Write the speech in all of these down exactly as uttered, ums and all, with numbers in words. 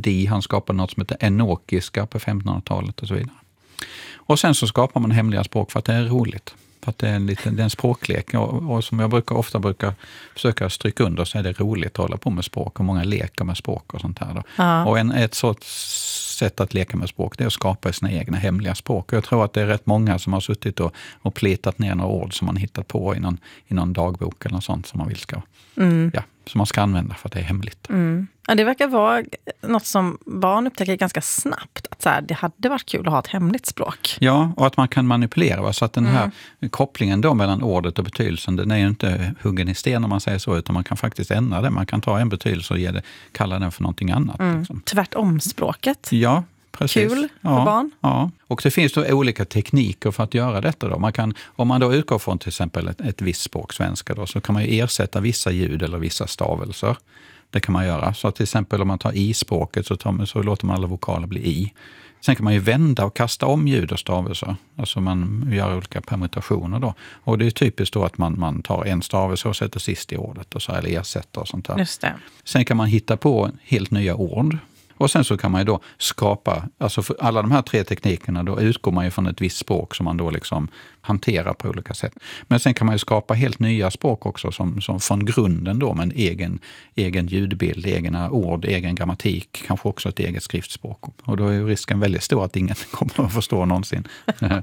Dee, han skapade något som heter enokiska på femtonhundratalet och så vidare. Och sen så skapar man hemliga språk för att det är roligt. För att det är en, liten, det är en språklek och, och som jag brukar, ofta brukar försöka stryka under så är det roligt att hålla på med språk och många leker med språk och sånt här. Då. Ja. Och en, ett sorts sätt att leka med språk det är att skapa sina egna hemliga språk. Och jag tror att det är rätt många som har suttit och, och plitat ner några ord som man hittat på i någon, i någon dagbok eller något sånt som man vill ska, mm. ja, som man ska använda för att det är hemligt. Mm. Ja, det verkar vara något som barn upptäcker ganska snabbt. Att så här, det hade varit kul att ha ett hemligt språk. Ja, och att man kan manipulera. Va? Så att den här mm. kopplingen då mellan ordet och betydelsen, den är ju inte huggen i sten om man säger så, utan man kan faktiskt ändra det. Man kan ta en betydelse och ge det, kalla den för någonting annat. Mm. Liksom. Tvärtom språket. Ja, precis. Kul för ja, barn. Ja, och det finns då olika tekniker för att göra detta. Då. Man kan, om man då utgår från till exempel ett, ett visst språk, svenska, då, så kan man ju ersätta vissa ljud eller vissa stavelser. Det kan man göra. Så till exempel om man tar i-språket så, tar, så låter man alla vokaler bli i. Sen kan man ju vända och kasta om ljud och stavelser. Alltså man gör olika permutationer då. Och det är typiskt då att man, man tar en stavelse och sätter sist i ordet och så, eller ersätter och sånt där. Just det. Sen kan man hitta på helt nya ord. Och sen så kan man ju då skapa, alltså för alla de här tre teknikerna då utgår man ju från ett visst språk som man då liksom hanterar på olika sätt. Men sen kan man ju skapa helt nya språk också som, som från grunden då med en egen, egen ljudbild, egna ord, egen grammatik, kanske också ett eget skriftspråk. Och då är ju risken väldigt stor att ingen kommer att förstå någonsin. ja.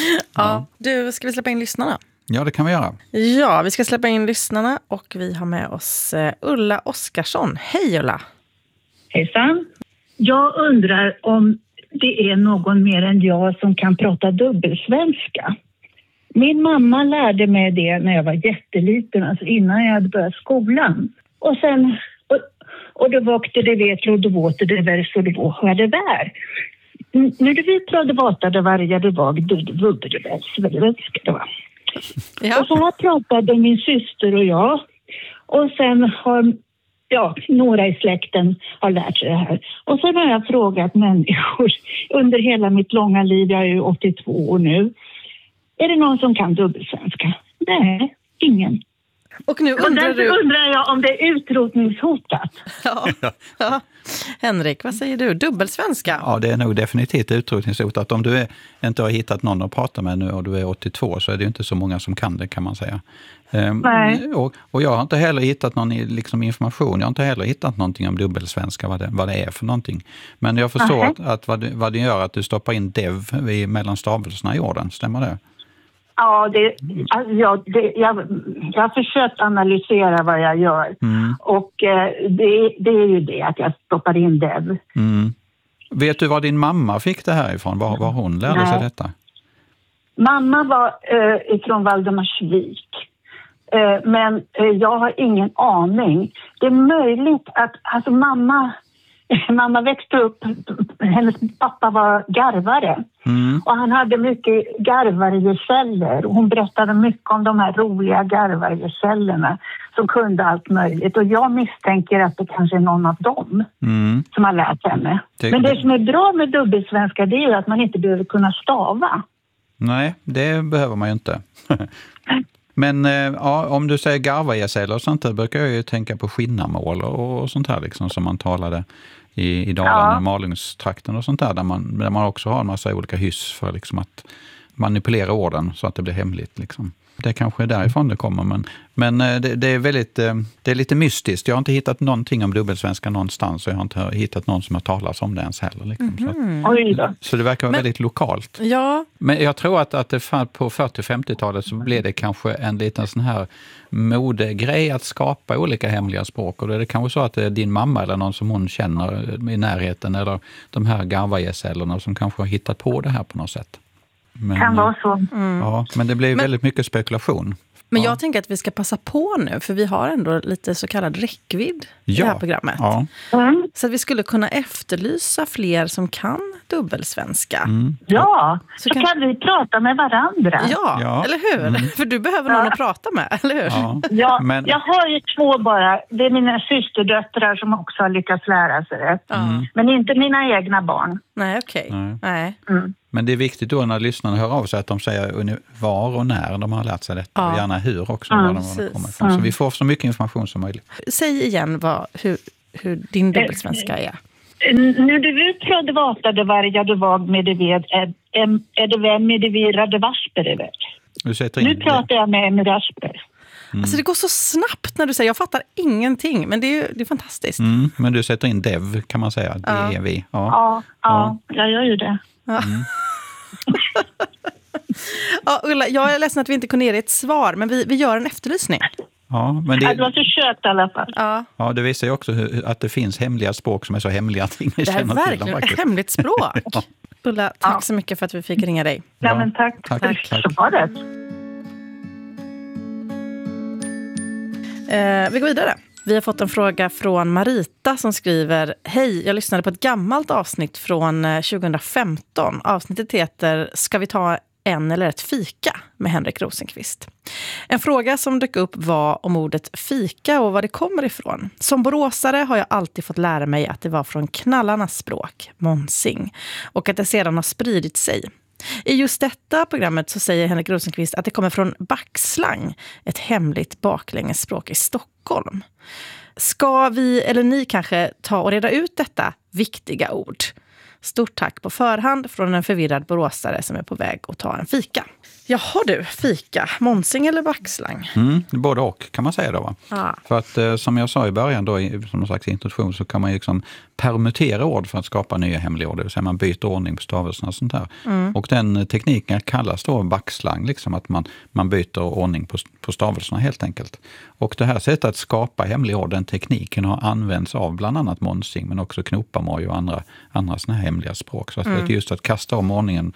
ja, du, ska vi släppa in lyssnarna? Ja, det kan vi göra. Ja, vi ska släppa in lyssnarna och vi har med oss Ulla Oskarsson. Hej Ulla! Hejsan! Jag undrar om det är någon mer än jag som kan prata dubbelsvenska. Min mamma lärde mig det när jag var jätteliten, alltså innan jag hade börjat skolan. Och sen, och, och det vakte det vet, och våte det var så det var det där. Nu det vi pratade vata det var det var det vubbe det var svenska det var. Och så här pratade min syster och jag. Och sen har ja, några i släkten har lärt sig det här. Och sen har jag frågat människor under hela mitt långa liv, jag är ju åttiotvå år nu. Är det någon som kan dubbelsvenska? Nej, ingen. Och nu undrar, du... undrar jag om det är utrotningshotat. Ja. ja. Henrik, vad säger du? Dubbelsvenska? Ja, det är nog definitivt utrotningshotat. Om du är, inte har hittat någon att prata med nu och du är åttiotvå så är det inte så många som kan det, kan man säga. Nej. Och, och jag har inte heller hittat någon liksom, information. Jag har inte heller hittat någonting om dubbelsvenska, vad det, vad det är för någonting. Men jag förstår att, att vad, du, vad det gör att du stoppar in dev i, mellan stavelserna i orden. Stämmer det? Ja, det, alltså, jag, det, jag, jag har försökt analysera vad jag gör. Mm. Och eh, det, det är ju det att jag stoppar in dev. Mm. Vet du var din mamma fick det här ifrån? Var, var hon lärde sig detta? Mamma var eh, ifrån Valdemarsvik. Eh, men eh, jag har ingen aning. Det är möjligt att alltså mamma... Mamma växte upp, hennes pappa var garvare mm. och han hade mycket garvargeceller. Hon berättade mycket om de här roliga garvargecellerna som kunde allt möjligt. Och jag misstänker att det kanske är någon av dem mm. som har lärt henne. Det, Men det som är bra med dubbelsvenska det är ju att man inte behöver kunna stava. Nej, det behöver man ju inte. Men ja, om du säger garvargeceller och sånt där brukar jag ju tänka på skinnarmål och, och sånt här liksom som man talade i, i Dalarna, ja. Malungstrakten och sånt där, där man, där man också har en massa olika hyss för liksom att manipulera orden så att det blir hemligt liksom. Det kanske är därifrån det kommer, men, men det, det är väldigt, det är lite mystiskt. Jag har inte hittat någonting om dubbelsvenska någonstans och jag har inte hittat någon som har talat om det ens heller. Liksom. Mm-hmm. Så, att, så det verkar vara men, väldigt lokalt. Ja. Men jag tror att, att det på fyrtio-femtiotalet så blev det kanske en liten sån här modegrej att skapa olika hemliga språk. Och då är det kanske så att det är din mamma eller någon som hon känner i närheten eller de här garvargecellerna som kanske har hittat på det här på något sätt. Men, kan vara så. Mm. Ja, men det blir men, väldigt mycket spekulation. Men ja. jag tänker att vi ska passa på nu, för vi har ändå lite så kallad räckvidd i ja. det här programmet. Ja. Mm. Så att vi skulle kunna efterlysa fler som kan dubbelsvenska. Mm. Ja, så, så kan... kan vi prata med varandra. Ja, ja. Eller hur? Mm. För du behöver någon ja. att prata med, eller hur? Ja, ja men... jag har ju två bara. Det är mina systerdöttrar som också har lyckats lära sig det. Mm. Men inte mina egna barn. Nej, okej. Okay. Nej. Nej. Mm. Men det är viktigt då när lyssnarna hör av sig att de säger var och när de har lärt sig detta. Ja. Och gärna hur också. Mm, var de kommer ifrån. Så vi får så mycket information som möjligt. Säg igen vad, hur, hur din dubbelsvenska är. När du pratade varje dag med det vid, är, är det vem med det virade Varsper väl? Du sätter in Nu pratar jag med Emil Rasper. Mm. Alltså det går så snabbt när du säger, jag fattar ingenting, men det är ju det är fantastiskt. Mm, men du sätter in dev kan man säga, det ja. är vi. Ja, ja, ja, jag gör ju det. Ja. Mm. Ja, Ulla, jag är ledsen att vi inte kunde ge dig ett svar, men vi, vi gör en efterlysning. Ja, men det, det var försökt i alla fall. Ja. Ja, det visar ju också hur, att det finns hemliga språk som är så hemliga att ingen det här är känner verkligen till dem. Ett hemligt språk. Ja. Ulla, tack ja. så mycket för att vi fick ringa dig. Ja, men tack. Tack. tack. tack. tack. Eh, vi går vidare. Vi har fått en fråga från Marita som skriver: Hej, jag lyssnade på ett gammalt avsnitt från tjugohundrafemton. Avsnittet heter Ska vi ta en eller ett fika med Henrik Rosenqvist. En fråga som dök upp var om ordet fika och var det kommer ifrån. Som boråsare har jag alltid fått lära mig att det var från knallarnas språk, monsing, och att det sedan har spridit sig. I just detta programmet så säger Henrik Rosenqvist att det kommer från backslang, ett hemligt baklängesspråk i Stockholm. Ska vi eller ni kanske ta och reda ut detta viktiga ord? Stort tack på förhand från en förvirrad boråsare som är på väg att ta en fika. Jaha du, fika, monsing eller backslang? Mm, både och kan man säga då va? Ah. För att eh, som jag sa i början då, i, som en slags introduktion, så kan man ju liksom permutera ord för att skapa nya hemliga ord. Det vill säga man byter ordning på stavelserna och sånt där. Mm. Och den tekniken kallas då backslang, liksom att man, man byter ordning på, på stavelserna helt enkelt. Och det här sättet att skapa hemliga ord, den tekniken har använts av bland annat monsing men också knopamoj och andra, andra såna här hemliga språk. Så att mm. just att kasta om ordningen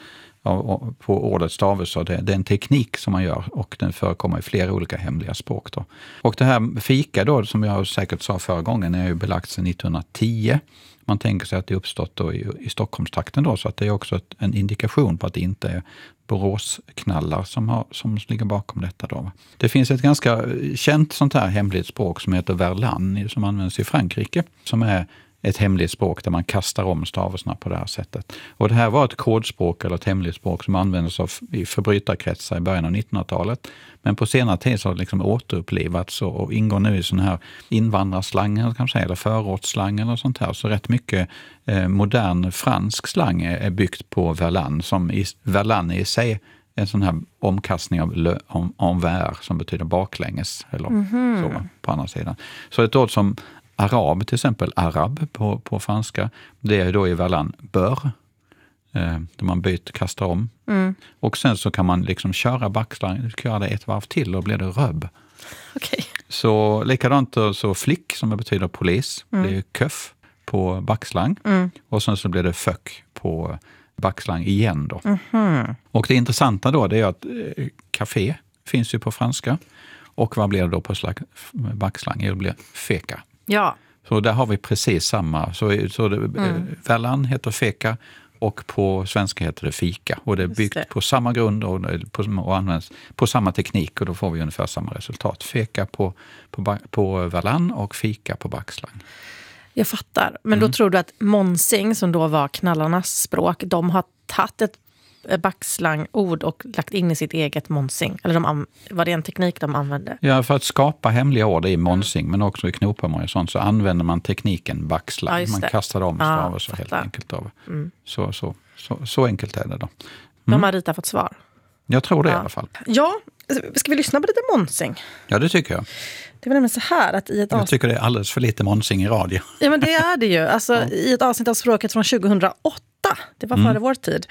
på ordets stavelser, det, det är en teknik som man gör och den förekommer i flera olika hemliga språk då. Och det här fika då, som jag säkert sa förra gången, är ju belagt sedan nittonhundratio. Man tänker sig att det uppstått då i, i Stockholmstrakten då, så att det är också ett, en indikation på att det inte är Boråsknallar som, har, som ligger bakom detta då. Det finns ett ganska känt sånt här hemligt språk som heter verlan, som används i Frankrike, som är ett hemligt språk där man kastar om stavelserna på det här sättet. Och det här var ett kodspråk eller ett hemligt språk som användes av, i förbrytarkretsar i början av nittonhundratalet. Men på senare tid så har det liksom återupplivats och ingår nu i sån här invandrarslang kan man säga, eller förortsslang eller sånt här. Så rätt mycket eh, modern fransk slang är, är byggt på verlan, som i, verlan är i sig en sån här omkastning av le, om, envers som betyder baklänges eller mm-hmm. så på andra sidan. Så ett ord som arab, till exempel arab på, på franska, det är då i verlan bör, eh, där man byter, kastar om. Mm. Och sen så kan man liksom köra backslang, köra det ett varv till och blir det röbb. Okay. Så likadant så flick som betyder polis, mm. det är köff på backslang. Mm. Och sen så blir det föck på backslang igen då. Mm-hmm. Och det intressanta då det är att eh, café finns ju på franska. Och vad blir det då på slag, backslang? Det blir feka. Ja. Så där har vi precis samma. Så, så det, mm. verlan heter feka och på svenska heter det fika. Och det är byggt det. på samma grund och, på, och används på samma teknik och då får vi ungefär samma resultat. Feka på, på, på verlan och fika på backslang. Jag fattar. Men mm. då tror du att monsing, som då var knallarnas språk, de har tagit ett backslangord och lagt in i sitt eget monsing? Eller de, var det en teknik de använde? Ja, för att skapa hemliga ord i monsing, mm. men också i knopamoj och sånt, så använder man tekniken backslang. Ja, man kastar om stavelser ja, helt enkelt. Av. Mm. Så, så, så, så enkelt är det då. Mm. De har Rita fått svar? Jag tror det ja. i alla fall. Ja, ska vi lyssna på lite monsing? Ja, det tycker jag. Det var nämligen så här att i ett Jag avsnitt... tycker det är alldeles för lite monsing i radio. Ja, men det är det ju. Alltså, ja. I ett avsnitt av Språket från tjugohundraåtta, det var före mm. vår tid,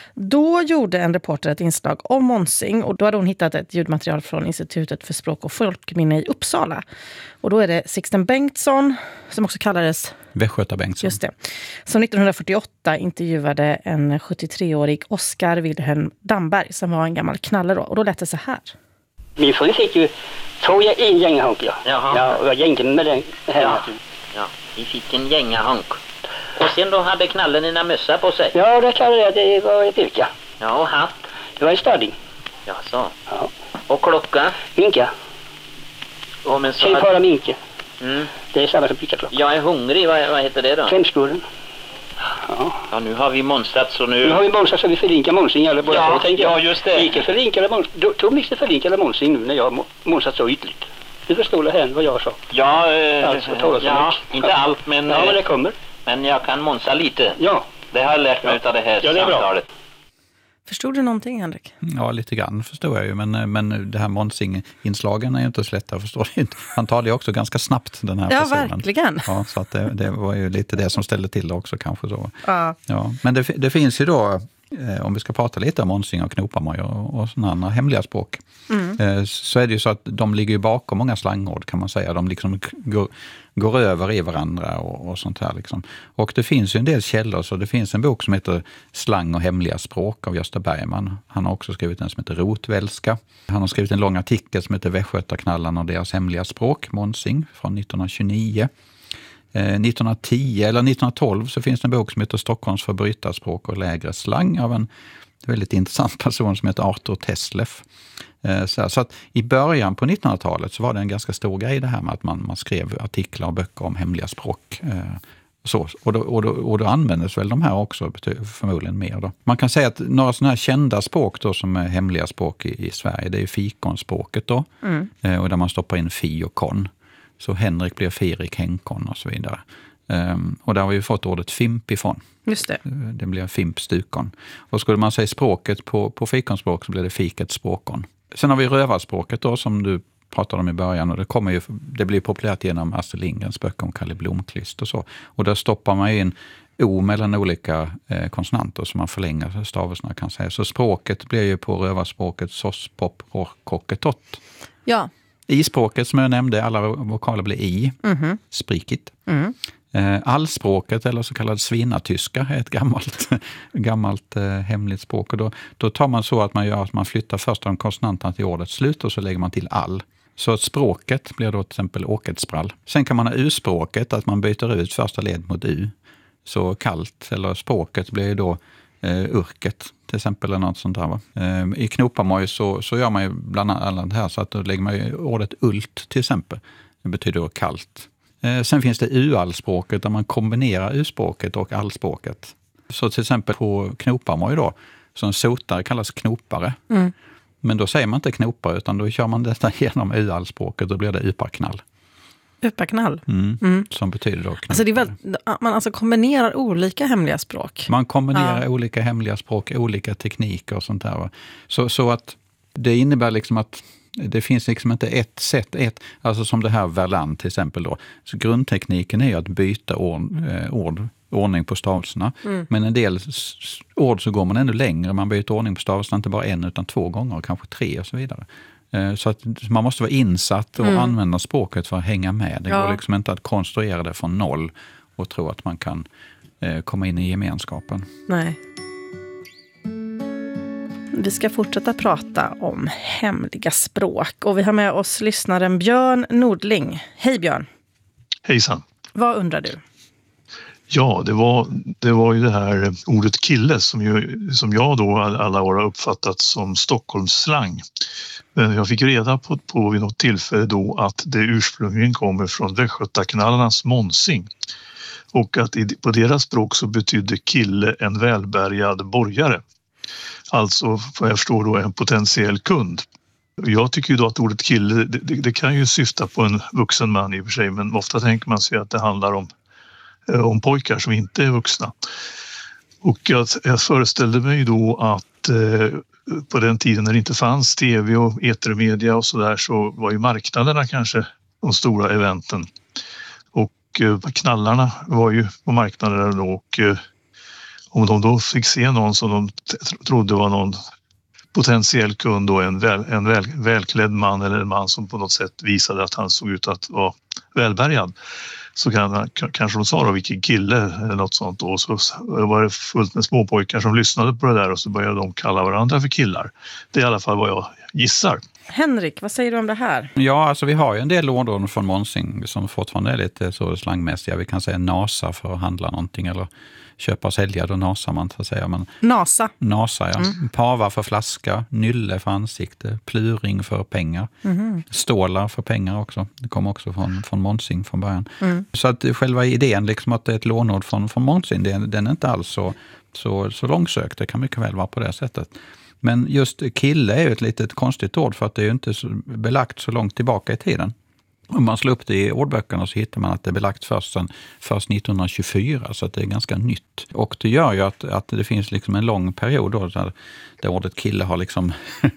då gjorde en reporter ett inslag om monsing och då hade hon hittat ett ljudmaterial från Institutet för språk och folkminne i Uppsala. Och då är det Sixten Bengtsson, som också kallades Västgöta Bengtsson. Just det. Som nittonhundrafyrtioåtta intervjuade en sjuttiotre-årig Oskar Wilhelm Damberg som var en gammal knalle då. Och då lät det så här. Min fru fick ju två en gängahank, ja. Jaha. Ja, och jag gängde med den här. Ja. Ja, vi fick en gängahank. Och sen då hade knallen dina mössa på sig? Ja, det kallade jag. Det var ett virka. Ja, och hatt? Det var en stading. Ja, så. Ja. Och klocka? Minka. Och men så Tjej hade... para minke. Mm. Det är samma som pickaklocka. Jag är hungrig. Vad, vad heter det då? Klämskurren. Ja. Ja, nu har vi monstrat så nu... Nu har vi monstrat så vi förlinkar monsing alla båda. Ja, så, ja, just det. Icke förlinkade monsing. Tog miste förlinkade monsing nu när jag monstrat så ytligt. Du förstår det här vad jag sa. Ja, eh, alltså, ja, ja inte allt, men... Ja, men det kommer. Men jag kan monsa lite. Ja. Det har jag lärt mig Ja. av det här Ja, det är bra. samtalet. Förstod du någonting, Henrik? Ja, lite grann förstår jag ju, men, men det här Månsing-inslagen är ju inte så lätt att förstå. Han talade ju också ganska snabbt, den här Ja, personen. verkligen. Ja, så att det, det var ju lite det som ställde till det också kanske. Så. Ja. Ja, men det, det finns ju då, eh, om vi ska prata lite om Månsing och Knopamoj och, och sådana andra hemliga språk, Mm. eh, så är det ju så att de ligger ju bakom många slangord kan man säga. De liksom går, går över i varandra och, och sånt här. Liksom. Och det finns ju en del källor, så det finns en bok som heter Slang och hemliga språk av Gösta Bergman. Han har också skrivit en som heter Rotvälska. Han har skrivit en lång artikel som heter Västgötaknallarna och deras hemliga språk, Månsing, från nittonhundratjugonio. Eh, nittonhundratio eller nittonhundratolv så finns det en bok som heter Stockholms förbrytarspråk och lägre slang av en väldigt intressant person som heter Arthur Tesleff. Eh, så, så att i början på nittonhundratalet så var det en ganska stor grej det här med att man, man skrev artiklar och böcker om hemliga språk. Eh, så, och, då, och, då, och då användes väl de här också förmodligen mer. Då. Man kan säga att några sådana här kända språk då, som är hemliga språk i, i Sverige, det är ju fikonspråket då. Mm. Eh, och där man stoppar in fi och kon. Så Henrik blir Firik, Henkon och så vidare. Um, och där har vi fått ordet fimp ifrån. Just det. Det blir fimp, stukon. Och skulle man säga språket på, på fikonspråk så blir det fiket, språkon. Sen har vi rövarspråket då som du pratade om i början. Och det, kommer ju, det blir populärt genom Astrid Lindgrens böcker om Kalle Blomkvist och så. Och där stoppar man in o mellan olika eh, konsonanter som man förlänger stavelserna kan säga. Så språket blir ju på rövarspråket soss, pop, rock, krocketott. Ja. I språket som jag nämnde, alla vokaler blir i, mm-hmm. sprikigt. Mm. Eh, allspråket eller så kallad svinnatyska är ett gammalt, gammalt eh, hemligt språk. Och då, då tar man så att man gör att man flyttar först de konsonanterna till ordets slut och så lägger man till all. Så att språket blir då till exempel åketsprall. Sen kan man ha u-språket, att man byter ut första led mot u. Så kallt, eller språket blir ju då eh, urket till exempel eller något sånt där. Va? Eh, I Knopamoj så, så gör man ju bland annat här så att då lägger man ju ordet ult till exempel. Det betyder då kallt. Eh, sen finns det u-allspråket där man kombinerar u-språket och allspråket. Så till exempel på Knopamoj då, som sotare kallas knopare. Mm. Men då säger man inte knopare utan då kör man detta genom u-allspråket och då blir det uparknall. Uparknall? Mm, mm. Som betyder då knopare. Alltså det är väl, man alltså kombinerar olika hemliga språk? Man kombinerar ja. olika hemliga språk, olika tekniker och sånt där. Va? Så, så att det innebär liksom att det finns liksom inte ett sätt, ett, alltså som det här Verland till exempel då. Så grundtekniken är ju att byta ord, eh, ord ordning på stavelserna. Mm. Men en del ord så går man ännu längre. Man byter ordning på stavelserna inte bara en utan två gånger, kanske tre och så vidare. Eh, så att man måste vara insatt och mm. använda språket för att hänga med. Det ja. går liksom inte att konstruera det från noll och tro att man kan eh, komma in i gemenskapen. Nej. Vi ska fortsätta prata om hemliga språk. Och vi har med oss lyssnaren Björn Nordling. Hej Björn. Hejsan. Vad undrar du? Ja, det var, det var ju det här ordet kille som, ju, som jag då alla år har uppfattat som Stockholmsslang. Men jag fick reda på, på vid något tillfälle då att det ursprungligen kommer från Västgötaknallarnas Månsing. Och att i, på deras språk så betydde kille en välbärgad borgare. Alltså, vad jag förstår då, en potentiell kund. Jag tycker ju då att ordet kille, det, det, det kan ju syfta på en vuxen man i och för sig, men ofta tänker man sig att det handlar om, om pojkar som inte är vuxna. Och jag, jag föreställde mig då att eh, på den tiden när det inte fanns tv och etermedia och sådär så var ju marknaderna kanske de stora eventen. Och eh, knallarna var ju på marknaderna då och eh, om de då fick se någon som de trodde var någon potentiell kund då, en, väl, en väl, välklädd man eller en man som på något sätt visade att han såg ut att vara välbärgad, så kan, kanske de sa då vilken kille eller något sånt, och så var det fullt med småpojkar som lyssnade på det där och så började de kalla varandra för killar. Det är i alla fall vad jag gissar. Henrik, vad säger du om det här? Ja, alltså vi har ju en del ord från Månsing som fortfarande är lite så slangmässiga. Vi kan säga nasa för att handla någonting eller köpa och sälja, då nasar man så att säga. Men nasa. Nasa, ja. Mm. Pava för flaska, nylle för ansikte, pluring för pengar. Mm. Stålar för pengar också. Det kommer också från, från Månsing från början. Mm. Så att själva idén liksom att det är ett lånord från, från Månsing, den, den är inte alls så, så, så långsökt. Det kan mycket väl vara på det sättet. Men just kille är ju ett litet konstigt ord för att det är ju inte så belagt så långt tillbaka i tiden. Om man slår upp det i ordböckerna så hittar man att det är belagt först, sen, först nittonhundratjugofyra, så att det är ganska nytt. Och det gör ju att, att det finns liksom en lång period då, där, där ordet kille har liksom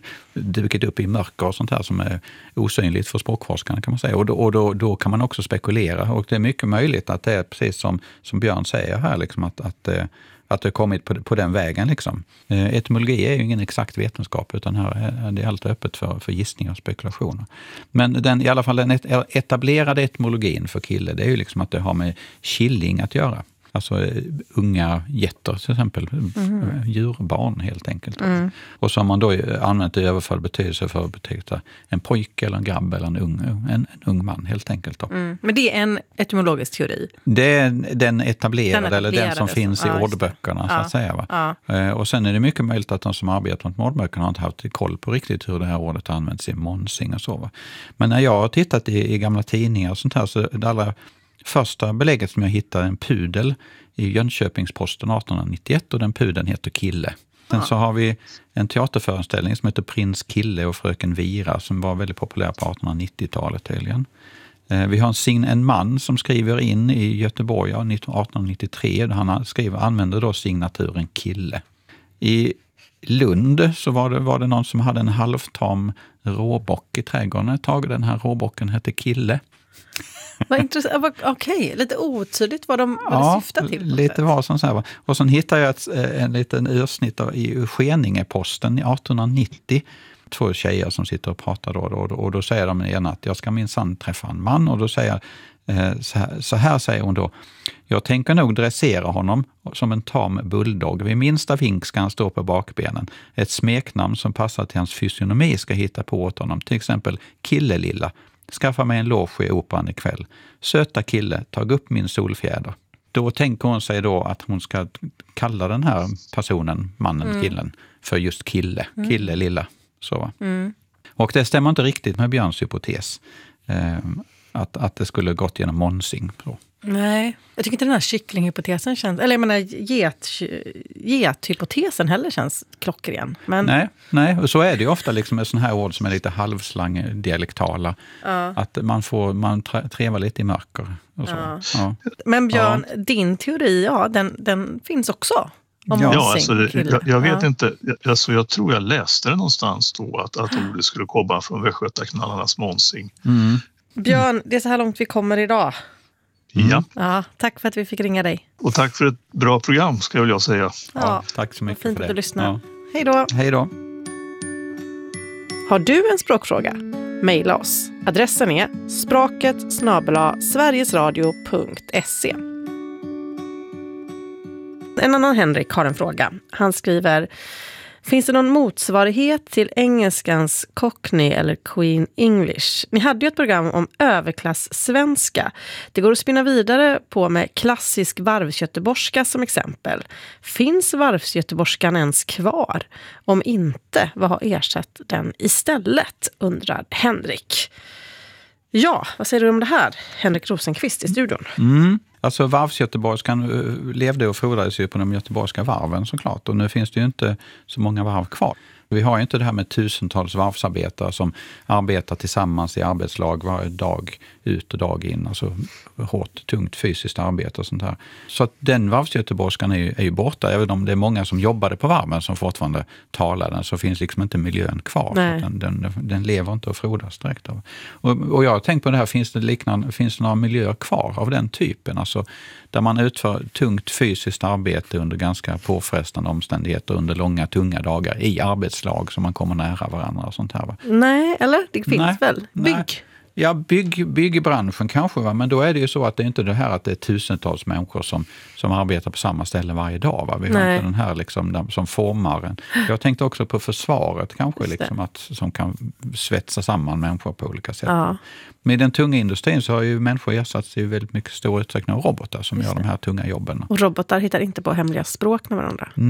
dukat upp i mörker och sånt här som är osynligt för språkforskarna, kan man säga. Och, då, och då, då kan man också spekulera, och det är mycket möjligt att det är precis som, som Björn säger här, liksom, att, att att det har kommit på, på den vägen. Liksom. Eh, etymologi är ju ingen exakt vetenskap, utan här är det allt öppet för, för gissningar och spekulationer. Men den, i alla fall den etablerade etymologin för kille, det är ju liksom att det har med killing att göra. Alltså eh, unga getter till exempel, mm. djurbarn helt enkelt. Mm. Och så har man då använt det i överförd betydelse för att beteckna en pojke eller en grabb eller en ung, en, en ung man helt enkelt. Då. Mm. Men det är en etymologisk teori? Det är den etablerade, den eller den som finns som, i ja, ordböckerna så ja, att säga. Va? Ja. Eh, och sen är det mycket möjligt att de som arbetar med ordböckerna har inte haft koll på riktigt hur det här ordet används i Monsing och så. Va? Men när jag har tittat i, i gamla tidningar och sånt här, så det allra första belägget som jag hittade en pudel i Jönköpingsposten artonhundranittioett, och den pudeln heter Kille. Sen ja. så har vi en teaterföreställning som heter Prins Kille och Fröken Vira som var väldigt populär på artonhundranittiotalet tydligen. Vi har en, sign, en man som skriver in i Göteborg artonhundranittiotre, där han skriver, använder då signaturen Kille. I Lund så var det, var det någon som hade en halvtam råbock i trädgården ett tag. Den här råbocken hette Kille. Vad intressant. Okej, okay. Lite otydligt vad de vad ja, det syftar till. Lite var som så här. Och sen hittar jag ett, en liten ursnitt i Skeningeposten i artonhundranittio. Två tjejer som sitter och pratar då, och då, och då säger de igen att jag ska minsann träffa en man, och då säger eh, så, här, så här säger hon då: jag tänker nog dressera honom som en tam bulldog. Vid minsta vink ska han stå på bakbenen. Ett smeknamn som passar till hans fysionomi ska hitta på åt honom. Till exempel Killelilla. Skaffa mig en loge i operan ikväll. Söta kille, tag upp min solfjäder. Då tänker hon sig då att hon ska kalla den här personen, mannen, mm. killen, för just kille. Mm. Kille, lilla. Så. Mm. Och det stämmer inte riktigt med Björns hypotes. Eh, att, att det skulle gått genom Monsing. Så. Nej, jag tycker inte den här kycklinghypotesen känns, eller jag menar get, gethypotesen heller känns klockren. Men... Nej, nej, och så är det ju ofta liksom med sådana här ord som är lite halvslang-dialektala. Ja. Att man får, man trevar lite i mörker och så. Ja. Ja. Men Björn, ja. din teori, ja, den, den finns också. Ja, alltså det, jag, jag vet ja. inte, alltså jag tror jag läste det någonstans då att, att ordet skulle komma från Västgötaknallarnas Monsing. Mm. Björn, det är så här långt vi kommer idag. Mm. Ja. ja. Tack för att vi fick ringa dig. Och tack för ett bra program, ska jag vilja säga. Ja, ja tack så mycket fint för det. Fint att du lyssnar. Ja. Hej då. Hej då. Har du en språkfråga? Maila oss. Adressen är språket snabel-a sverigesradio punkt se. En annan Henrik har en fråga. Han skriver: finns det någon motsvarighet till engelskans Cockney eller Queen English? Ni hade ju ett program om överklass-svenska. Det går att spinna vidare på med klassisk varvsgöteborgska som exempel. Finns varvsgöteborgskan ens kvar? Om inte, vad har ersatt den istället? Undrar Henrik. Ja, vad säger du om det här? Henrik Rosenqvist i studion. Mm. Alltså varvsgöteborgskan levde och frodades ju på de göteborgska varven såklart. Och nu finns det ju inte så många varv kvar. Vi har ju inte det här med tusentals varvsarbetare som arbetar tillsammans i arbetslag varje dag ut och dag in. Alltså hårt, tungt fysiskt arbete och sånt här. Så att den varvsgöteborgskan är ju, är ju borta. Även om det är många som jobbade på varven som fortfarande talar den, så finns liksom inte miljön kvar. Den, den, den lever inte och frodas direkt av. Och, och jag har tänkt på det här, finns det, liknande, finns det några miljöer kvar av den typen? Alltså där man utför tungt fysiskt arbete under ganska påfrestande omständigheter under långa, tunga dagar i arbetslag som man kommer nära varandra och sånt här. Va? Nej, eller? Det finns nej, väl? Bygg? Nej. Ja, bygg, byggbranschen kanske, va? Men då är det ju så att det är inte det här att det är tusentals människor som, som arbetar på samma ställe varje dag. Va? Vi har nej. inte den här liksom, som formar en. Jag tänkte också på försvaret kanske, liksom, att, som kan svetsa samman människor på olika sätt. Ja. Med den tunga industrin så har ju människor ersatts i väldigt mycket stor utsträckning av robotar som Just gör det. de här tunga jobben. Och robotar hittar inte på hemliga språk med varandra? Nej,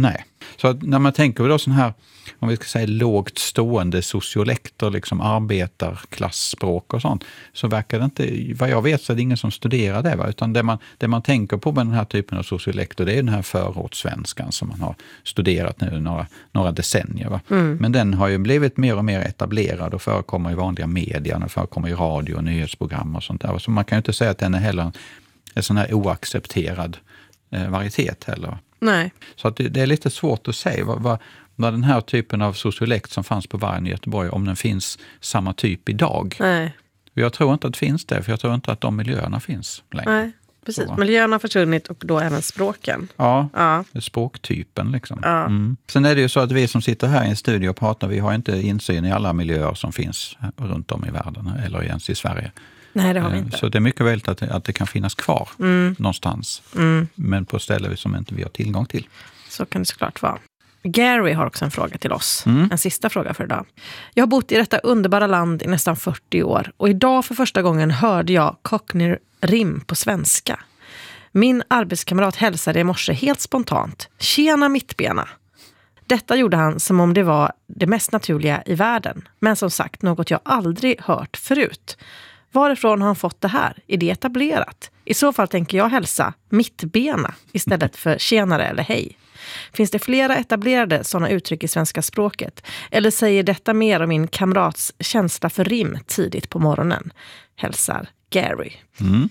Så att när man tänker då sån här, om vi ska säga lågt stående sociolekter, liksom arbetarklassspråk och sånt, så verkar det inte, vad jag vet så är det ingen som studerar det, va? Utan det man, det man tänker på med den här typen av sociolekter, det är den här förortssvenskan som man har studerat nu några, några decennier. Va? Mm. Men den har ju blivit mer och mer etablerad och förekommer i vanliga medier, och förekommer i radio och nyhetsprogram och sånt där. Så man kan ju inte säga att den är heller en, en sån här oaccepterad eh, varietet heller. Nej. Så att det, det är lite svårt att säga vad, vad, vad den här typen av sociolekt som fanns på Vargen i Göteborg, om den finns samma typ idag. Nej. Jag tror inte att det finns det, för jag tror inte att de miljöerna finns längre. Nej, precis. Så. Miljöerna har försvunnit och då även språken. Ja, ja. Språktypen liksom. Ja. Mm. Sen är det ju så att vi som sitter här i en studio och pratar, vi har inte insyn i alla miljöer som finns runt om i världen eller ens i Sverige. Nej, det har vi inte. Så det är mycket väl att det, att det kan finnas kvar mm. någonstans. Mm. Men på ställen som inte vi har tillgång till. Så kan det såklart vara. Gary har också en fråga till oss. Mm. En sista fråga för idag. Jag har bott i detta underbara land i nästan fyrtio år. Och idag för första gången hörde jag Cockney-rim på svenska. Min arbetskamrat hälsade i morse helt spontant. Tjena mittbena. Detta gjorde han som om det var det mest naturliga i världen. Men som sagt, något jag aldrig hört förut. Varifrån har han fått det här? Är det etablerat? I så fall tänker jag hälsa mittbena istället för tjenare eller hej. Finns det flera etablerade sådana uttryck i svenska språket? Eller säger detta mer om min kamrats känsla för rim tidigt på morgonen? Hälsar Gary. Mm.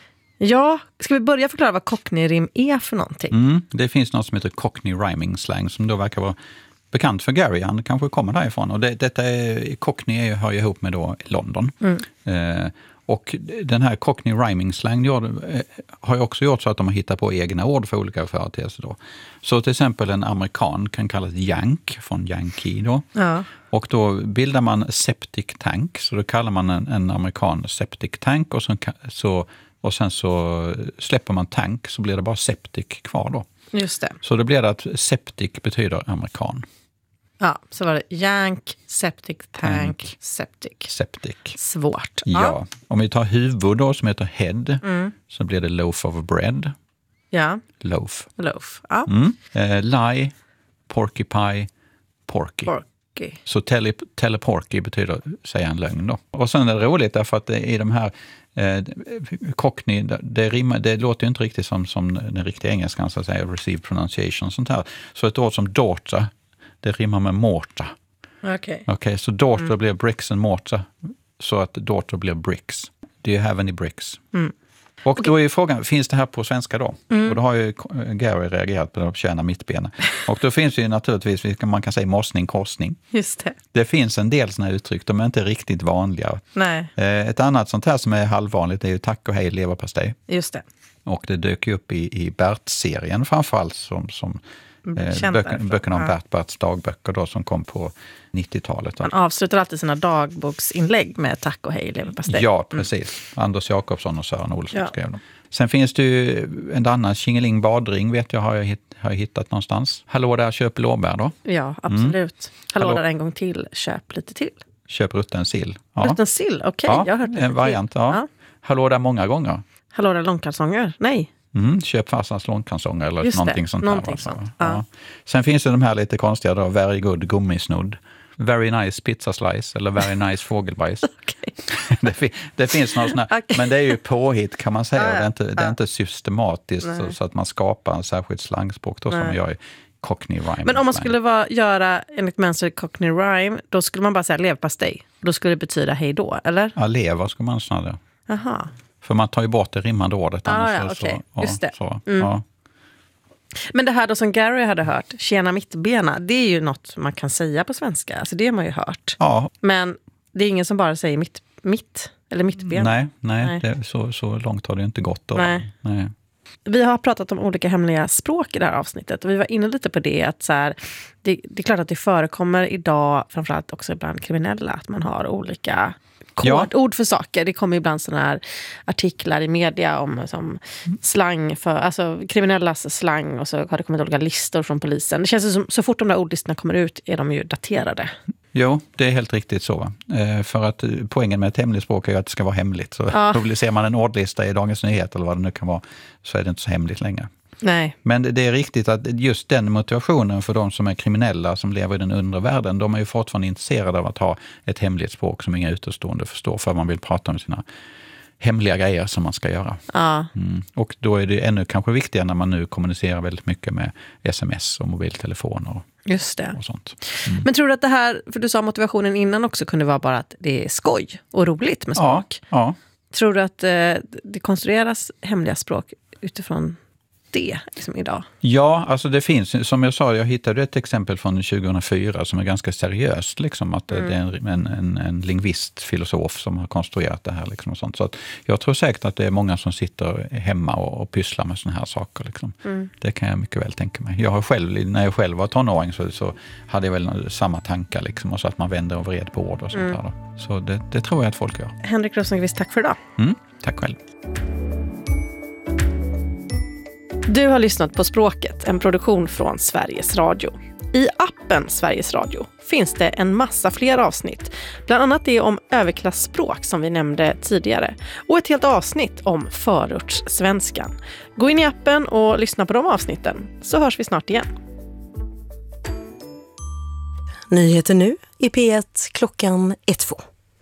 Ja, ska vi börja förklara vad Cockney-rim är för någonting? Mm. Det finns något som heter Cockney rhyming slang som då verkar vara bekant för Gary. Han kanske kommer därifrån. Och det, detta är, Cockney hör ju ihop med då London. Mm. Eh, och den här Cockney rhyming slang gör, eh, har ju också gjort så att de har hittat på egna ord för olika företeelser då. Så till exempel en amerikan kan kallas yank från yankee då. Ja. Och då bildar man septic tank. Så då kallar man en, en amerikan septic tank och, så, så, och sen så släpper man tank så blir det bara septic kvar då. Just det. Så då blir det att septic betyder amerikan. Ja, så var det yank, septic, tank, tank septic. Septic. Svårt. Ja. ja. Om vi tar huvud då som heter head mm. så blir det loaf of bread. Ja. Loaf. Loaf, ja. Mm. Eh, lie, porcupine, porky. Porky. Så tele, teleporky betyder säga en lögn då. Och sen är det roligt därför att det, i de här eh, Cockney, det, det, rimmar, det låter ju inte riktigt som, som den riktiga engelskan så att säga, received pronunciation och sånt här. Så ett ord som daughter, det rimmar med mortar. Okej. Okay. Okay, så daughter mm. blir bricks and mortar. Så att daughter blir bricks. Do you have any bricks? Mm. Och då är ju frågan, finns det här på svenska då? Mm. Och då har ju Gary reagerat på att tjäna mittbena. Och då finns ju naturligtvis, man kan säga mossning, korsning. Just det. Det finns en del sådana uttryck, de är inte riktigt vanliga. Nej. Ett annat sånt här som är halvvanligt är ju tack och hej leverpastej. Just det. Och det dök ju upp i, i Bert-serien framförallt som... som Eh, böcker, böckerna om ja. Bert Berts dagböcker då, som kom på nittiotalet. Man avslutar alltid sina dagboksinlägg med tack och hej leverpastej. Ja, precis. Mm. Anders Jakobsson och Sören Olsson ja. skrev dem. Sen finns det ju en annan Tjingeling badring vet jag har jag, hitt, har jag hittat någonstans. Hallå där, köp blåbär då. Ja, absolut. Mm. Hallå, Hallå där en gång till, köp lite till. Köp rutten sill. Ja. Rutten sill, okej. Okay. Ja, jag har hört lite en variant, ja. ja. Hallå där många gånger. Hallå där långkalsonger, nej. Mm, köp farsans långkalsonger eller Just någonting det, sånt någonting där. Sånt. Ja. Ja. Sen finns det de här lite konstiga då, very good gummisnodd, very nice pizza slice eller very nice fågelbajs. Okay. det, fin- det finns något sånt här, okay. Men det är ju påhitt kan man säga. Ja, ja. Det, är inte, det är inte systematiskt så, så att man skapar en särskild slangspråk då, som man gör i Cockney rhyme. Men om man skulle vara, göra enligt mönster Cockney rhyme, då skulle man bara säga leverpastej. Då skulle det betyda hej då, eller? Ja, lever skulle man snarare. Aha. För man tar ju bort det rimmande ordet. Ah, ja, så, okay. så, ja, Just det. Så, mm. ja. Men det här då som Gary hade hört, tjena mittbena, det är ju något man kan säga på svenska. Alltså det har man ju hört. Ja. Men det är ingen som bara säger mitt, mitt eller mittben. Nej, nej, nej. Det, så, så långt har det inte gått. Då. Nej. nej. Vi har pratat om olika hemliga språk i det här avsnittet. Och vi var inne lite på det. Att så här, det, det är klart att det förekommer idag, framförallt också bland kriminella, att man har olika kodord för saker. Det kommer ibland sådana här artiklar i media om som slang för, alltså kriminellas slang, och så har det kommit olika listor från polisen. Det känns som så fort de där ordlistorna kommer ut är de ju daterade. Jo, det är helt riktigt så. Eh, för att poängen med ett hemligt språk är ju att det ska vara hemligt. Så ja. Publicerar man en ordlista i Dagens Nyheter eller vad det nu kan vara, så är det inte så hemligt längre. Nej. Men det, det är riktigt att just den motivationen för de som är kriminella, som lever i den undre världen, de är ju fortfarande intresserade av att ha ett hemligt språk som inga utestående förstår, för man vill prata om sina hemliga grejer som man ska göra. Ja. Mm. Och då är det ännu kanske viktigare när man nu kommunicerar väldigt mycket med sms och mobiltelefoner och, Just det. och sånt. Mm. Men tror du att det här, för du sa motivationen innan också, kunde vara bara att det är skoj och roligt med språk? Ja, ja. Tror du att eh, det konstrueras hemliga språk utifrån det liksom idag? Ja, alltså det finns, som jag sa, jag hittade ett exempel från tjugohundrafyra som är ganska seriöst, liksom, att mm. det är en, en, en lingvist, filosof som har konstruerat det här. Liksom, och sånt. Så att jag tror säkert att det är många som sitter hemma och, och pysslar med såna här saker. Liksom. Mm. Det kan jag mycket väl tänka mig. Jag har själv, när jag själv var tonåring så, så hade jag väl samma tankar, liksom, och så att man vänder och vred på ord och sånt mm. där. Då. Så det, det tror jag att folk gör. Henrik Rosenqvist, tack för idag. Mm, tack själv. Du har lyssnat på Språket, en produktion från Sveriges Radio. I appen Sveriges Radio finns det en massa fler avsnitt. Bland annat det om överklassspråk som vi nämnde tidigare. Och ett helt avsnitt om förortssvenskan. Gå in i appen och lyssna på de avsnitten, så hörs vi snart igen. Nyheter nu i P ett klockan ett två.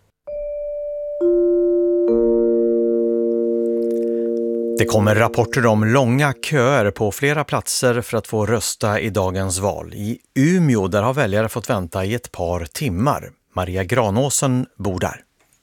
Det kommer rapporter om långa köer på flera platser för att få rösta i dagens val. I Umeå där har väljare fått vänta i ett par timmar. Maria Granåsen bor där.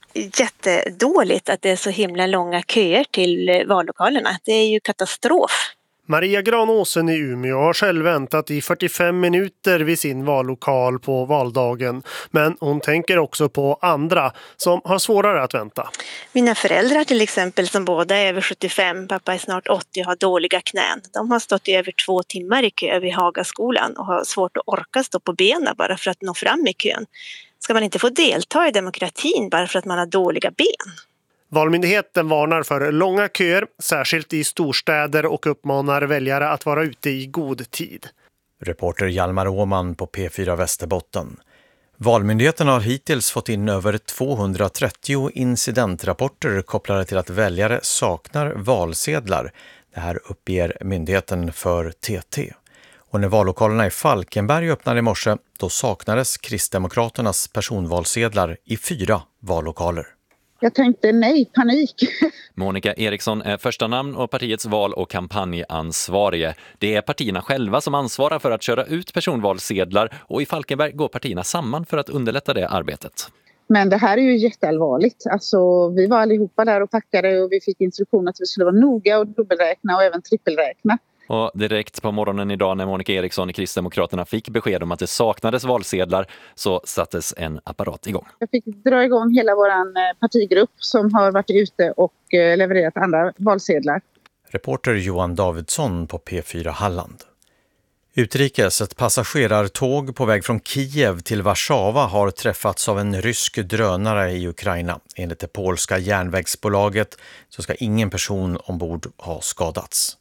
Jättedåligt att det är så himla långa köer till vallokalerna. Det är ju katastrof. Maria Granåsen i Umeå har själv väntat i fyrtiofem minuter vid sin vallokal på valdagen. Men hon tänker också på andra som har svårare att vänta. Mina föräldrar till exempel, som båda är över sjuttiofem, pappa är snart åttio och har dåliga knän. De har stått i över två timmar i kö vid Hagaskolan och har svårt att orka stå på benen bara för att nå fram i kön. Ska man inte få delta i demokratin bara för att man har dåliga ben? Valmyndigheten varnar för långa köer, särskilt i storstäder, och uppmanar väljare att vara ute i god tid. Reporter Hjalmar Åman på P fyra Västerbotten. Valmyndigheten har hittills fått in över tvåhundratrettio incidentrapporter kopplade till att väljare saknar valsedlar. Det här uppger myndigheten för T T. Och när vallokalerna i Falkenberg öppnade i morse, då saknades Kristdemokraternas personvalsedlar i fyra vallokaler. Jag tänkte nej, panik. Monica Eriksson är första namn och partiets val- och kampanjansvarige. Det är partierna själva som ansvarar för att köra ut personvalsedlar, och i Falkenberg går partierna samman för att underlätta det arbetet. Men det här är ju jätteallvarligt. Alltså, vi var allihopa där och packade och vi fick instruktioner att vi skulle vara noga och dubbelräkna och även trippelräkna. Och direkt på morgonen idag när Monica Eriksson i Kristdemokraterna fick besked om att det saknades valsedlar, så sattes en apparat igång. Jag fick dra igång hela vår partigrupp som har varit ute och levererat andra valsedlar. Reporter Johan Davidsson på P fyra Halland. Utrikes, ett passagerartåg på väg från Kiev till Warszawa har träffats av en rysk drönare i Ukraina. Enligt det polska järnvägsbolaget så ska ingen person ombord ha skadats.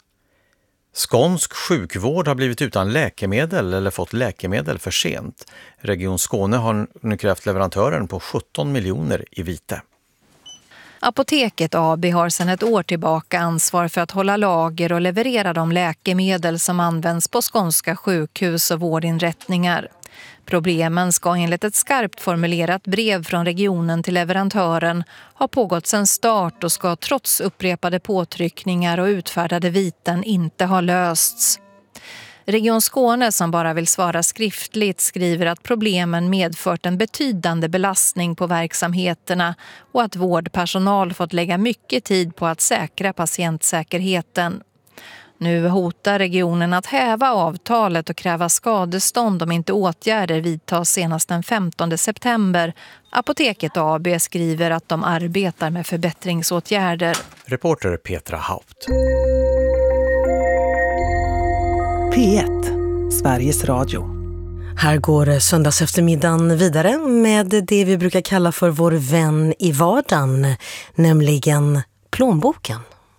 Skånsk sjukvård har blivit utan läkemedel eller fått läkemedel för sent. Region Skåne har nu krävt leverantören på sjutton miljoner i vite. Apoteket A B har sedan ett år tillbaka ansvar för att hålla lager och leverera de läkemedel som används på skånska sjukhus och vårdinrättningar. Problemen ska enligt ett skarpt formulerat brev från regionen till leverantören ha pågått sedan start och ska trots upprepade påtryckningar och utfärdade viten inte ha lösts. Region Skåne, som bara vill svara skriftligt, skriver att problemen medfört en betydande belastning på verksamheterna och att vårdpersonal fått lägga mycket tid på att säkra patientsäkerheten. Nu hotar regionen att häva avtalet och kräva skadestånd om inte åtgärder vidtas senast den femtonde september. Apoteket A B skriver att de arbetar med förbättringsåtgärder. Reporter Petra Haupt. P ett, Sveriges Radio. Här går söndags eftermiddagen vidare med det vi brukar kalla för vår vän i vardagen, nämligen plånboken.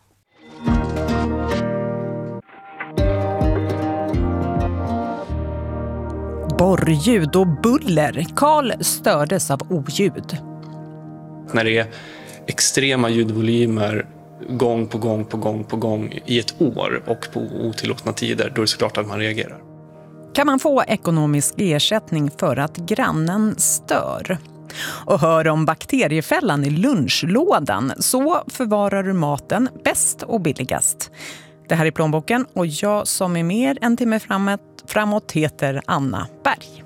Borrljud och buller. Karl stördes av oljud. När det är extrema ljudvolymer gång på gång på gång på gång i ett år och på otillåtna tider, då är det såklart att man reagerar. Kan man få ekonomisk ersättning för att grannen stör? Och hör om bakteriefällan i lunchlådan, så förvarar du maten bäst och billigast. Det här är Plånboken och jag som är mer en timme framåt, framåt heter Anna Berg.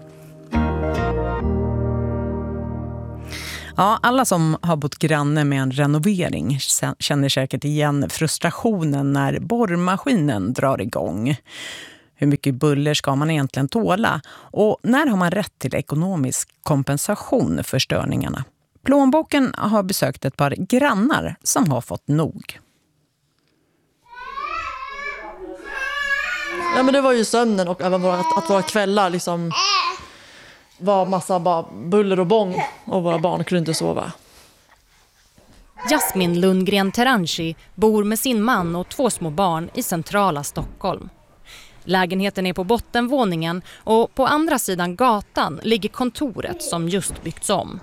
Ja, alla som har bott granne med en renovering känner säkert igen frustrationen när borrmaskinen drar igång. Hur mycket buller ska man egentligen tåla? Och när har man rätt till ekonomisk kompensation för störningarna? Plånboken har besökt ett par grannar som har fått nog. Ja, men det var ju sömnen och även våra, att våra kvällar liksom var massa bara buller och bång och våra barn kunde inte sova. Jasmin Lundgren Teranchi bor med sin man och två små barn i centrala Stockholm. Lägenheten är på bottenvåningen och på andra sidan gatan ligger kontoret som just byggts om.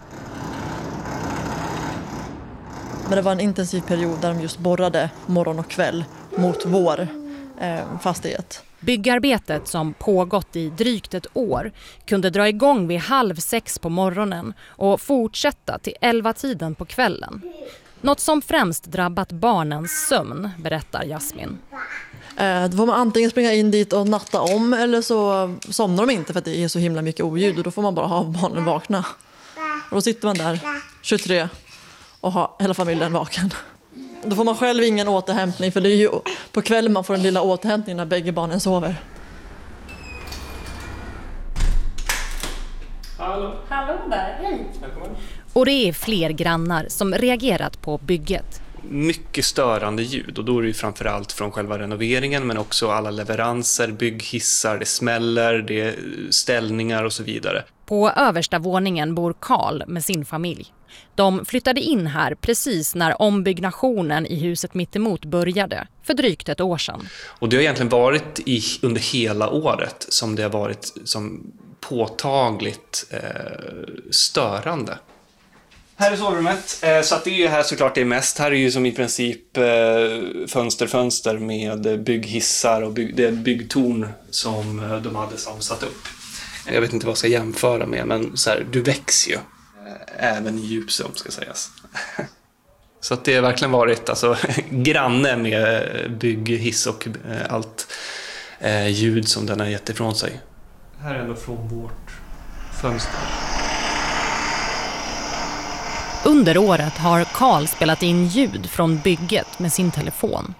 Men det var en intensiv period där de just borrade morgon och kväll mot vår eh, fastighet. Byggarbetet som pågått i drygt ett år kunde dra igång vid halv sex på morgonen och fortsätta till elva tiden på kvällen. Något som främst drabbat barnens sömn, berättar Jasmin. Eh, då får man antingen springa in dit och natta om eller så somnar de inte för att det är så himla mycket oljud och då får man bara ha barnen vakna. Och då sitter man där tjugotre och har hela familjen vaken. Då får man själv ingen återhämtning för det är ju på kvällen man får den lilla återhämtningen när bägge barnen sover. Hallå. Hallå där, hej. Välkommen. Och det är fler grannar som reagerat på bygget. Mycket störande ljud och då är det ju framförallt från själva renoveringen men också alla leveranser, bygghissar, det smäller, det är ställningar och så vidare. På översta våningen bor Karl med sin familj. De flyttade in här precis när ombyggnationen i huset mittemot började, för drygt ett år sedan. Och det har egentligen varit i, under hela året som det har varit som påtagligt eh, störande. Här är sovrummet, eh, så att det är ju här såklart det är mest. Här är ju som i princip eh, fönster, fönster med bygghissar och bygg, det är byggtorn som eh, de hade som satt upp. Jag vet inte vad jag ska jämföra med, men så här, du växer ju. Även i djup som ska sägas. Så att det har verkligen varit alltså, granne med bygghiss och eh, allt eh, ljud som den har gett ifrån sig. Här är ändå från vårt fönster. Under året har Karl spelat in ljud från bygget med sin telefon.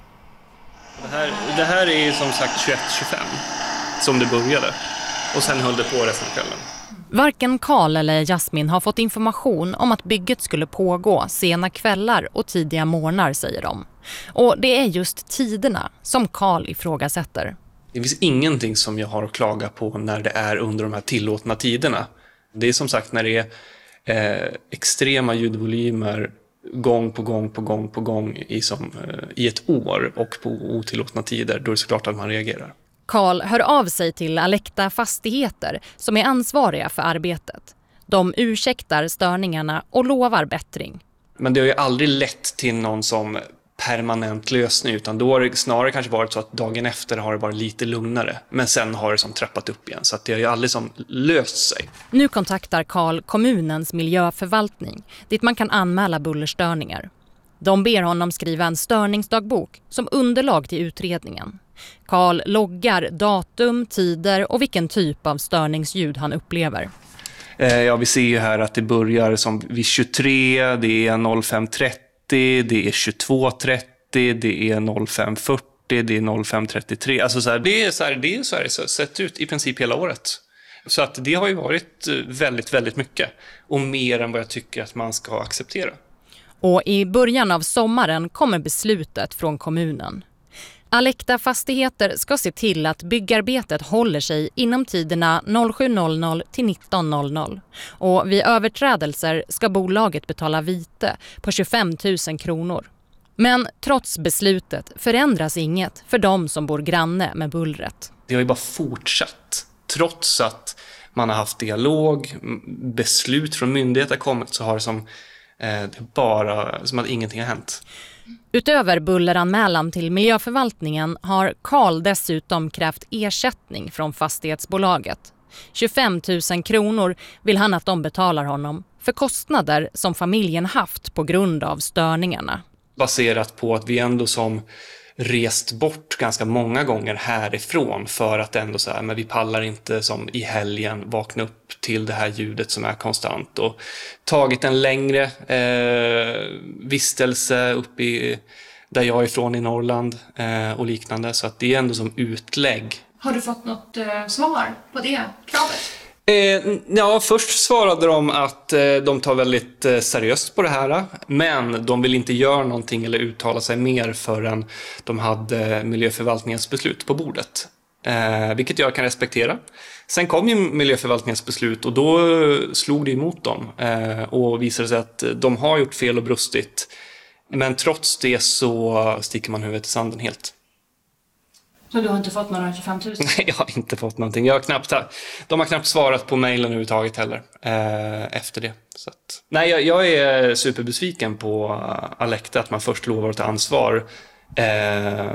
Det här, det här är som sagt tjugoett tjugofem som det började. Och sen höll det på resten av kvällen. Varken Karl eller Jasmin har fått information om att bygget skulle pågå sena kvällar och tidiga morgnar, säger de. Och det är just tiderna som Karl ifrågasätter. Det finns ingenting som jag har att klaga på när det är under de här tillåtna tiderna. Det är som sagt när det är eh, extrema ljudvolymer gång på gång på gång på gång i, som, eh, i ett år och på otillåtna tider, då är det såklart att man reagerar. Karl hör av sig till Alecta Fastigheter som är ansvariga för arbetet. De ursäktar störningarna och lovar bättring. Men det har ju aldrig lett till någon som permanent lösning, utan då har det snarare kanske varit så att dagen efter har det varit lite lugnare. Men sen har det som trappat upp igen, så att det har ju aldrig som löst sig. Nu kontaktar Karl kommunens miljöförvaltning, dit man kan anmäla bullerstörningar. De ber honom skriva en störningsdagbok som underlag till utredningen. Karl loggar datum, tider och vilken typ av störningsljud han upplever. Eh, ja, vi ser ju här att det börjar som vid tjugotre, det är noll fem trettio, det är tjugotvå trettio, det är noll fem fyrtio, det är noll fem trettiotre. Alltså så här, det är så här, det är så här det sett ut i princip hela året. Så att det har ju varit väldigt, väldigt mycket och mer än vad jag tycker att man ska acceptera. Och i början av sommaren kommer beslutet från kommunen. Alecta Fastigheter ska se till att byggarbetet håller sig inom tiderna sju till nitton. Och vid överträdelser ska bolaget betala vite på tjugofem tusen kronor. Men trots beslutet förändras inget för de som bor granne med bullret. Det har ju bara fortsatt. Trots att man har haft dialog, beslut från myndigheter kommit, så har det som, eh, det bara som att ingenting har hänt. Utöver bulleranmälan till miljöförvaltningen har Karl dessutom krävt ersättning från fastighetsbolaget. tjugofem tusen kronor vill han att de betalar honom för kostnader som familjen haft på grund av störningarna. Baserat på att vi ändå som rest bort ganska många gånger härifrån för att ändå så här, men vi pallar inte som i helgen vakna upp till det här ljudet som är konstant och tagit en längre eh, vistelse upp i där jag är ifrån i Norrland eh, och liknande, så att det är ändå som utlägg. Har du fått något eh, svar på det kravet? Eh, ja, först svarade de att eh, de tar väldigt eh, seriöst på det här, men de vill inte göra någonting eller uttala sig mer förrän de hade miljöförvaltningens beslut på bordet. Eh, vilket jag kan respektera. Sen kom ju miljöförvaltningens beslut och då slog det emot dem eh, och visade sig att de har gjort fel och brustit. Men trots det så sticker man huvudet i sanden helt. Så du har inte fått några tjugofem tusen? Nej, jag har inte fått någonting. Jag har knappt, de har knappt svarat på mejlen överhuvudtaget heller eh, efter det. Så att, nej, jag, jag är superbesviken på Alecta att man först lovar att ta ansvar. Eh,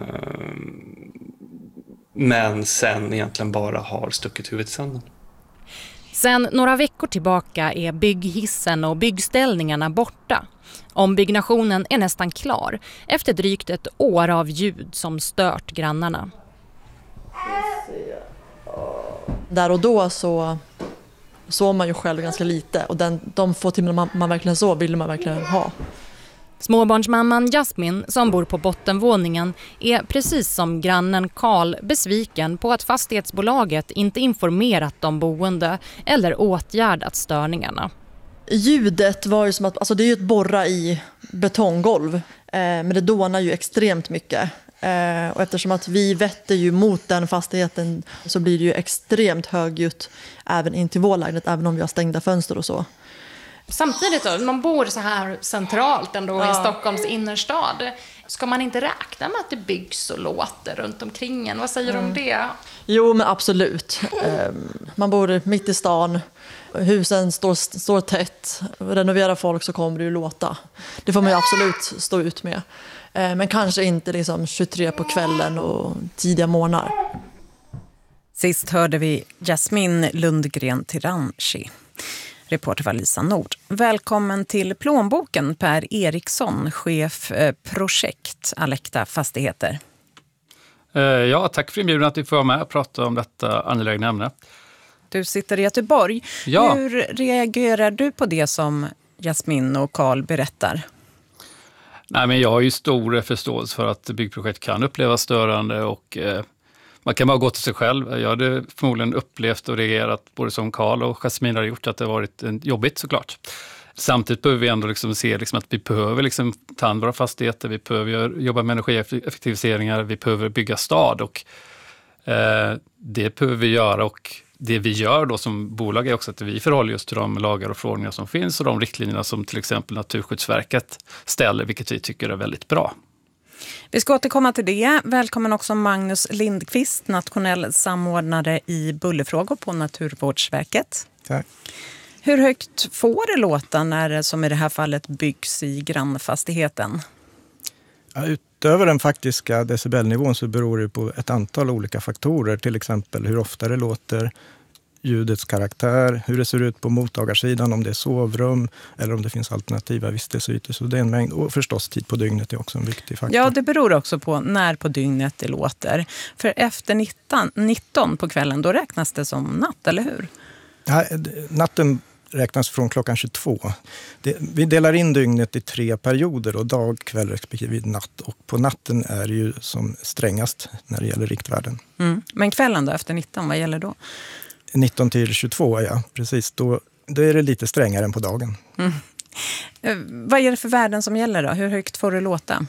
men sen egentligen bara har stuckit huvudet i sanden. Sen några veckor tillbaka är bygghissen och byggställningarna borta. Ombyggnationen är nästan klar efter drygt ett år av ljud som stört grannarna. Där och då så sov man ju själv ganska lite och den, de få timmar man, man verkligen sov ville man verkligen ha. Småbarnsmamman Jasmin som bor på bottenvåningen är precis som grannen Karl besviken på att fastighetsbolaget inte informerat de boende eller åtgärdat störningarna. Ljudet var ju som att, alltså det är ju ett borra i betonggolv, eh, men det dånar ju extremt mycket. Eh, och eftersom att vi vetter ju mot den fastigheten så blir det ju extremt högljutt även in till vår lägenhet, även om vi har stängda fönster och så. Samtidigt då, man bor så här centralt ändå ja. i Stockholms innerstad. Ska man inte räkna med att det byggs och låter runt omkring en? Vad säger du mm. om det? Jo, men absolut. Eh, man bor mitt i stan. Husen står, står tätt. Renoverar folk så kommer det ju låta. Det får man ju absolut stå ut med. Eh, men kanske inte liksom tjugotre på kvällen och tidiga morgnar. Sist hörde vi Jasmin Lundgren Tiranchi. Reporter var Lisa Nord. Välkommen till Plånboken, Per Eriksson, chef eh, projekt Alecta Fastigheter. Eh, ja, tack för inbjudan att vi får vara med och prata om detta angelägna ämne. Du sitter i Göteborg. Ja. Hur reagerar du på det som Jasmin och Karl berättar? Nej, men jag har ju stor förståelse för att byggprojekt kan upplevas störande och eh, man kan bara gå till sig själv. Jag hade förmodligen upplevt och reagerat både som Karl och Jasmin har gjort att det har varit jobbigt såklart. Samtidigt behöver vi ändå liksom se liksom att vi behöver liksom ta hand om våra fastigheter, vi behöver jobba med energieffektiviseringar, vi behöver bygga stad och eh, det behöver vi göra och det vi gör då som bolag är också att vi förhåller oss till de lagar och förordningar som finns och de riktlinjerna som till exempel Naturskyddsverket ställer, vilket vi tycker är väldigt bra. Vi ska återkomma till det. Välkommen också Magnus Lindqvist, nationell samordnare i bullerfrågor på Naturvårdsverket. Tack. Hur högt får det låta när det som i det här fallet byggs i grannfastigheten? Ja, utöver den faktiska decibelnivån så beror det på ett antal olika faktorer. Till exempel hur ofta det låter, ljudets karaktär, hur det ser ut på mottagarsidan, om det är sovrum eller om det finns alternativa vistelseytor. Så det är en mängd. Och förstås tid på dygnet är också en viktig faktor. Ja, det beror också på när på dygnet det låter. För efter nitton på kvällen, då räknas det som natt, eller hur? Ja, natten räknas från klockan tjugotvå. Det, vi delar in dygnet i tre perioder, och dag, kväll respektive natt. Och på natten är det ju som strängast när det gäller riktvärden. Mm. Men kvällen då, efter nitton, vad gäller då? nitton till tjugotvå, ja, precis. Då, då är det lite strängare än på dagen. Mm. Eh, vad är det för värden som gäller då? Hur högt får det låta?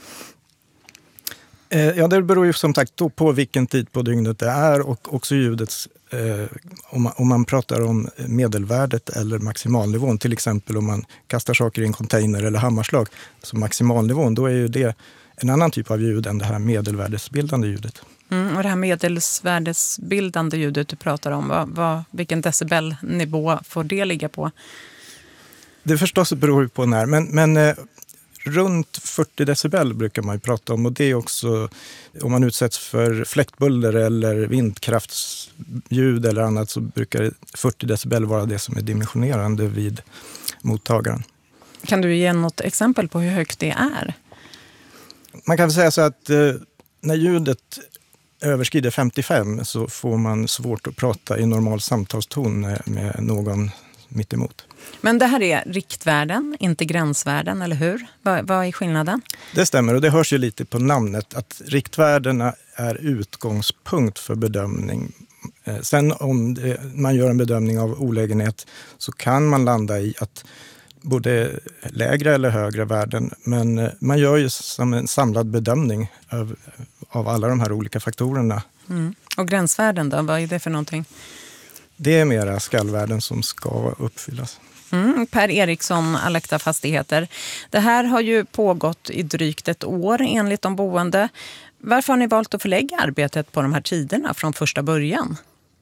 Eh, ja, det beror ju som sagt då på vilken tid på dygnet det är och också ljudets, eh, om, man, om man pratar om medelvärdet eller maximalnivån. Till exempel om man kastar saker i en container eller hammarslag. Så maximalnivån, då är ju det en annan typ av ljud än det här medelvärdesbildande ljudet. Mm, och det här medelsvärdesbildande ljudet du pratar om, vad, vad, vilken decibelnivå får det ligga på? Det förstås beror på när, men, men eh, runt fyrtio decibel brukar man ju prata om, och det är också om man utsätts för fläktbuller eller vindkraftsljud eller annat, så brukar fyrtio decibel vara det som är dimensionerande vid mottagaren. Kan du ge något exempel på hur högt det är? Man kan säga så att eh, när ljudet överskrider femtiofem så får man svårt att prata i normal samtalston med, med någon mitt emot. Men det här är riktvärden, inte gränsvärden, eller hur? Vad, vad är skillnaden? Det stämmer, och det hörs ju lite på namnet att riktvärdena är utgångspunkt för bedömning. Sen om det, man gör en bedömning av olägenhet så kan man landa i att både lägre eller högre värden, men man gör ju som en samlad bedömning av, av alla de här olika faktorerna. Mm. Och gränsvärden då, vad är det för någonting? Det är mera skallvärden som ska uppfyllas. Mm, Per Eriksson, Alecta Fastigheter. Det här har ju pågått i drygt ett år enligt de boende. Varför har ni valt att förlägga arbetet på de här tiderna från första början?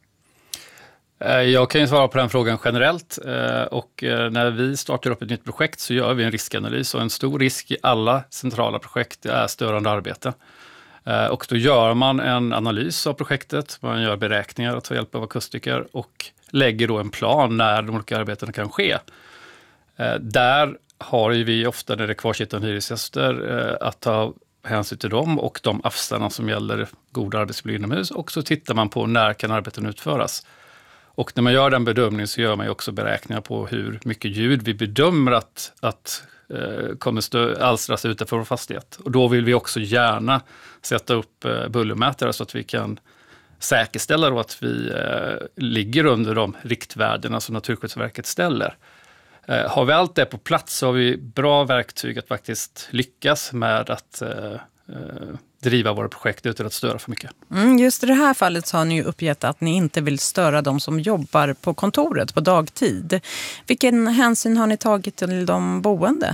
Jag kan ju svara på den frågan generellt, och när vi startar upp ett nytt projekt så gör vi en riskanalys, och en stor risk i alla centrala projekt är störande arbete. Och då gör man en analys av projektet, man gör beräkningar och tar hjälp av akustiker och lägger då en plan när de olika arbetena kan ske. Där har ju vi ofta, när det är kvarsittande hyresgäster, att ta hänsyn till dem och de avstånden som gäller god arbetsmiljö inomhus, och så tittar man på när kan arbeten utföras. Och när man gör den bedömningen så gör man ju också beräkningar på hur mycket ljud vi bedömer att, att eh, kommer stö- alstras utanför vår fastighet. Och då vill vi också gärna sätta upp eh, bullermätare så att vi kan säkerställa då att vi eh, ligger under de riktvärdena som Naturskyddsverket ställer. Eh, har vi allt det på plats så har vi bra verktyg att faktiskt lyckas med att eh, eh, driva våra projekt utan att störa för mycket. Mm, just i det här fallet så har ni ju uppgett att ni inte vill störa de som jobbar på kontoret på dagtid. Vilken hänsyn har ni tagit till de boende?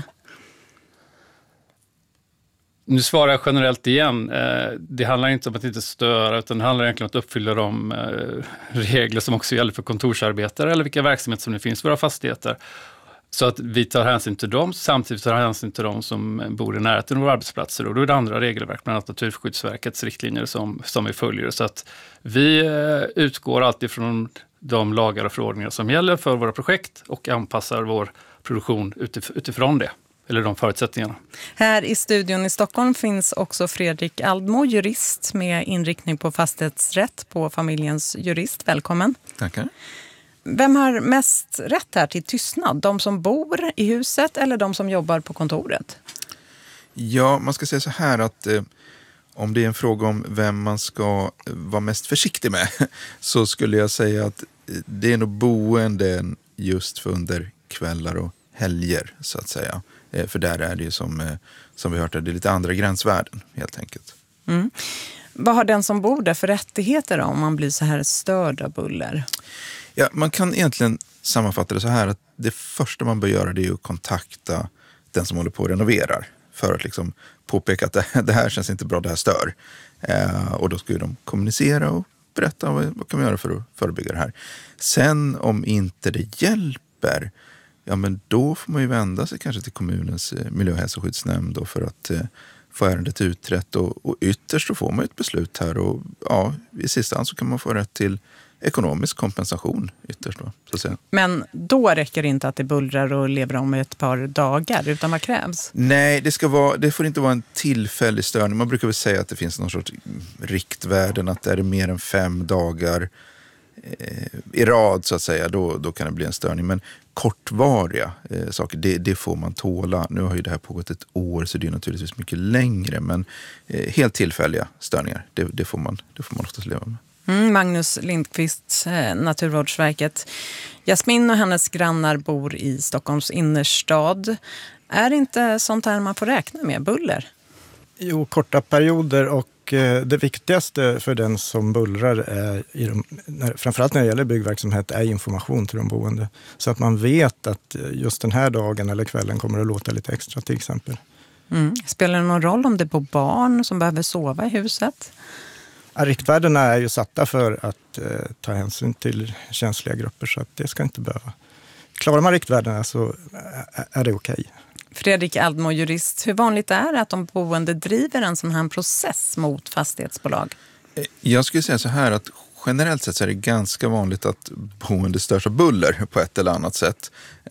Nu svarar jag generellt igen. Det handlar inte om att inte störa, utan det handlar egentligen om att uppfylla de regler som också gäller för kontorsarbetare eller vilka verksamheter som det finns i våra fastigheter. Så att vi tar hänsyn till dem, samtidigt tar hänsyn till dem som bor i närheten av våra arbetsplatser. Och då är det andra regelverk, bland annat Naturskyddsverkets riktlinjer som, som vi följer. Så att vi utgår alltid från de lagar och förordningar som gäller för våra projekt och anpassar vår produktion utif- utifrån det, eller de förutsättningarna. Här i studion i Stockholm finns också Fredrik Aldmo, jurist med inriktning på fastighetsrätt på Familjens Jurist. Välkommen. Tackar. Vem har mest rätt här till tystnad? De som bor i huset eller de som jobbar på kontoret? Ja, man ska säga så här att eh, om det är en fråga om vem man ska vara mest försiktig med så skulle jag säga att det är nog boenden just för under kvällar och helger så att säga. Eh, för där är det ju som, eh, som vi hört, det är lite andra gränsvärden helt enkelt. Mm. Vad har den som bor där för rättigheter om man blir så här störd av buller? Ja, man kan egentligen sammanfatta det så här att det första man bör göra det är att kontakta den som håller på att renoverar för att liksom påpeka att det, det här känns inte bra, det här stör. Eh, och då ska ju de kommunicera och berätta vad, vad kan vi göra för att förebygga det här. Sen om inte det hjälper, ja men då får man ju vända sig kanske till kommunens eh, miljö- och hälsoskyddsnämnd då för att eh, få ärendet utrett och, och ytterst så får man ett beslut här och ja, i sista hand så kan man få rätt till ekonomisk kompensation ytterst då, så att säga. Men då räcker det inte att det bullrar och lever om ett par dagar, utan vad krävs? Nej, det, ska vara, det får inte vara en tillfällig störning. Man brukar väl säga att det finns någon sorts riktvärden, att är det mer än fem dagar eh, i rad så att säga, då, då kan det bli en störning. Men kortvariga eh, saker, det, det får man tåla. Nu har ju det här pågått ett år så det är naturligtvis mycket längre, men eh, helt tillfälliga störningar, det, det, får man, det får man oftast leva med. Mm, Magnus Lindqvist, eh, Naturvårdsverket. Jasmin och hennes grannar bor i Stockholms innerstad. Är det inte sånt här man får räkna med, buller? Jo, korta perioder, och eh, det viktigaste för den som bullrar är, i de, när, framförallt när det gäller byggverksamhet, är information till de boende. Så att man vet att just den här dagen eller kvällen kommer att låta lite extra till exempel. Mm. Spelar det någon roll om det bor barn som behöver sova i huset? Riktvärdena är ju satta för att eh, ta hänsyn till känsliga grupper, så att det ska inte behöva. Klarar man riktvärdena så är det okej. Fredrik Aldmo, jurist, hur vanligt är det att de boende driver en sån här process mot fastighetsbolag? Jag skulle säga så här att generellt sett så är det ganska vanligt att boende störs av buller på ett eller annat sätt.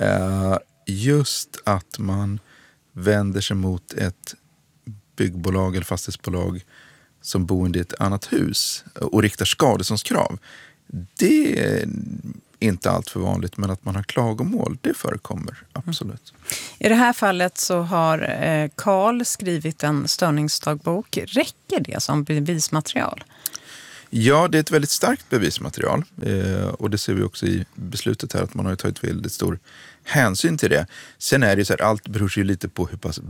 Just att man vänder sig mot ett byggbolag eller fastighetsbolag som boende i ett annat hus och riktar skadeståndskrav. Det är inte allt för vanligt, men att man har klagomål, det förekommer absolut. Mm. I det här fallet så har Karl skrivit en störningsdagbok. Räcker det som bevismaterial? Ja, det är ett väldigt starkt bevismaterial eh, och det ser vi också i beslutet här att man har tagit väldigt stor hänsyn till det. Sen är det så här, allt beror ju lite på hur pass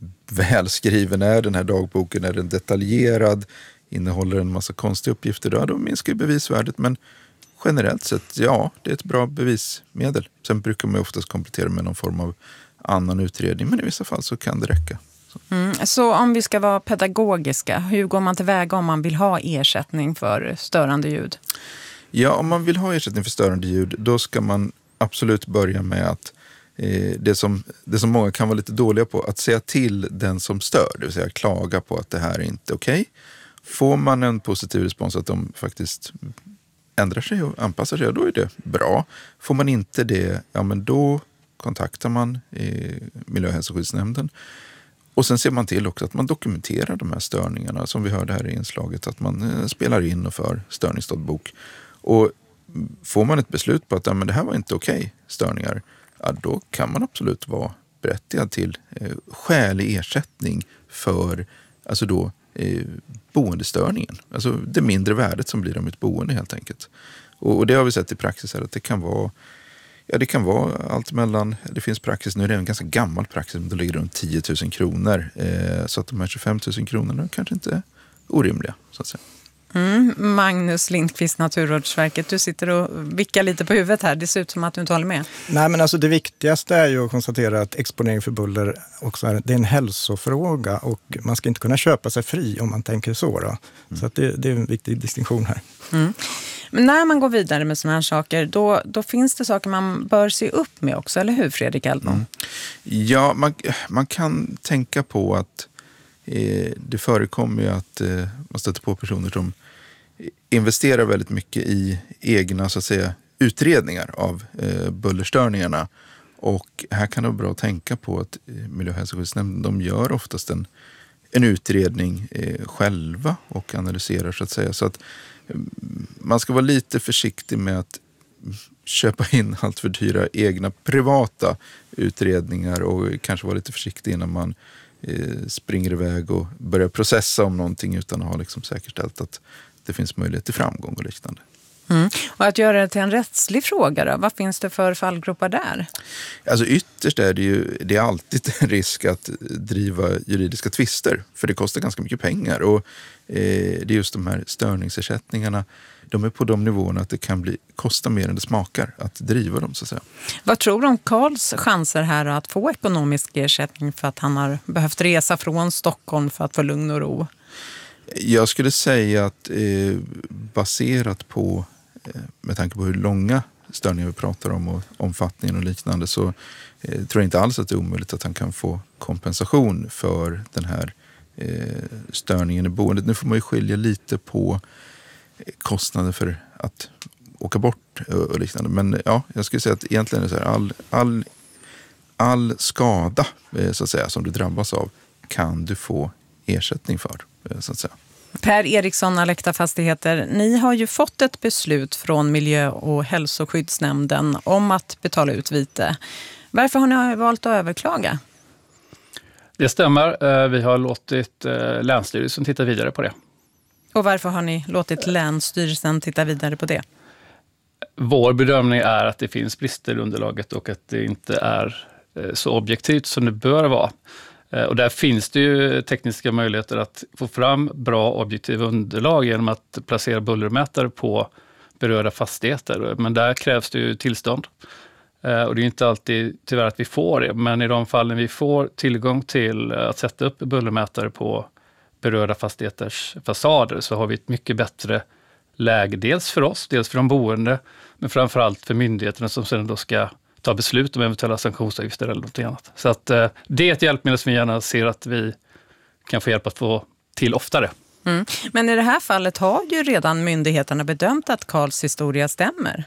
välskriven är den här dagboken, är den detaljerad, innehåller en massa konstiga uppgifter, då, då minskar ju bevisvärdet, men generellt sett, ja, det är ett bra bevismedel. Sen brukar man ju oftast komplettera med någon form av annan utredning, men i vissa fall så kan det räcka. Så. Mm, så om vi ska vara pedagogiska, hur går man tillväga om man vill ha ersättning för störande ljud? Ja, om man vill ha ersättning för störande ljud, då ska man absolut börja med att eh, det, som, det som många kan vara lite dåliga på, att säga till den som stör, det vill säga klaga på att det här är inte okej. Får man en positiv respons att de faktiskt ändrar sig och anpassar sig, då är det bra. Får man inte det, ja men då kontaktar man eh, miljö- och hälsoskyddsnämnden. Och sen ser man till också att man dokumenterar de här störningarna som vi hörde här i inslaget, att man eh, spelar in och för störningsdagbok. Och får man ett beslut på att ja, men det här var inte okej störningar, ja, då kan man absolut vara berättigad till eh, skälig ersättning för alltså då eh, boendestörningen. Alltså det mindre värdet som blir av mitt boende helt enkelt. Och, och det har vi sett i praxis här att det kan vara Ja, det kan vara allt mellan, det finns praxis nu, det är en ganska gammal praxis, men det ligger runt tio tusen kronor. Eh, så att de här tjugofem tusen kronorna kanske inte är orimliga, så att säga. Mm, Magnus Lindqvist, Naturvårdsverket, du sitter och vickar lite på huvudet här. Det ser ut som att du inte håller med. Nej, men alltså det viktigaste är ju att konstatera att exponering för buller också är, det är en hälsofråga och man ska inte kunna köpa sig fri om man tänker så. Då. Mm. Så att det, det är en viktig distinktion här. Mm. Men när man går vidare med sådana här saker, då, då finns det saker man bör se upp med också, eller hur Fredrik Aldmo? Mm. Ja, man, man kan tänka på att eh, det förekommer ju att eh, man stöter på personer som investerar väldigt mycket i egna så att säga, utredningar av eh, bullerstörningarna. Och här kan det vara bra att tänka på att eh, miljö- och hälsoskyddsnämnden, de gör oftast en, en utredning eh, själva och analyserar så att säga. Så att man ska vara lite försiktig med att köpa in allt för dyra egna privata utredningar och kanske vara lite försiktig innan man eh, springer iväg och börjar processa om någonting utan att ha liksom säkerställt att det finns möjlighet till framgång och liknande. Mm. Och att göra det till en rättslig fråga då? Vad finns det för fallgropar där? Alltså ytterst är det ju det är alltid en risk att driva juridiska tvister, för det kostar ganska mycket pengar och eh, det är just de här störningsersättningarna, de är på de nivåerna att det kan bli, kosta mer än det smakar att driva dem så att säga. Vad tror du om Karls chanser här att få ekonomisk ersättning för att han har behövt resa från Stockholm för att få lugn och ro? Jag skulle säga att eh, baserat på med tanke på hur långa störningar vi pratar om och omfattningen och liknande, så eh, tror jag inte alls att det är omöjligt att han kan få kompensation för den här eh, störningen i boendet. Nu får man ju skilja lite på kostnader för att åka bort och liknande. Men ja, jag skulle säga att egentligen är det så här, all, all, all skada eh, så att säga, som du drabbas av kan du få ersättning för, eh, så att säga. Per Eriksson, Alekta Fastigheter, ni har ju fått ett beslut från miljö- och hälsoskyddsnämnden om att betala ut vite. Varför har ni valt att överklaga? Det stämmer. Vi har låtit Länsstyrelsen titta vidare på det. Och varför har ni låtit Länsstyrelsen titta vidare på det? Vår bedömning är att det finns brister i underlaget och att det inte är så objektivt som det bör vara. Och där finns det ju tekniska möjligheter att få fram bra objektiva underlag genom att placera bullermätare på berörda fastigheter. Men där krävs det ju tillstånd. Och det är inte alltid tyvärr att vi får det. Men i de fallen vi får tillgång till att sätta upp bullermätare på berörda fastigheters fasader så har vi ett mycket bättre läge. Dels för oss, dels för de boende. Men framförallt för myndigheterna som sedan då ska ta beslut om eventuella sanktionsavgifter eller något annat. Så att eh, det är ett hjälpmedel som vi gärna ser att vi kan få hjälp att få till oftare. Mm. Men i det här fallet har ju redan myndigheterna bedömt att Karls historia stämmer.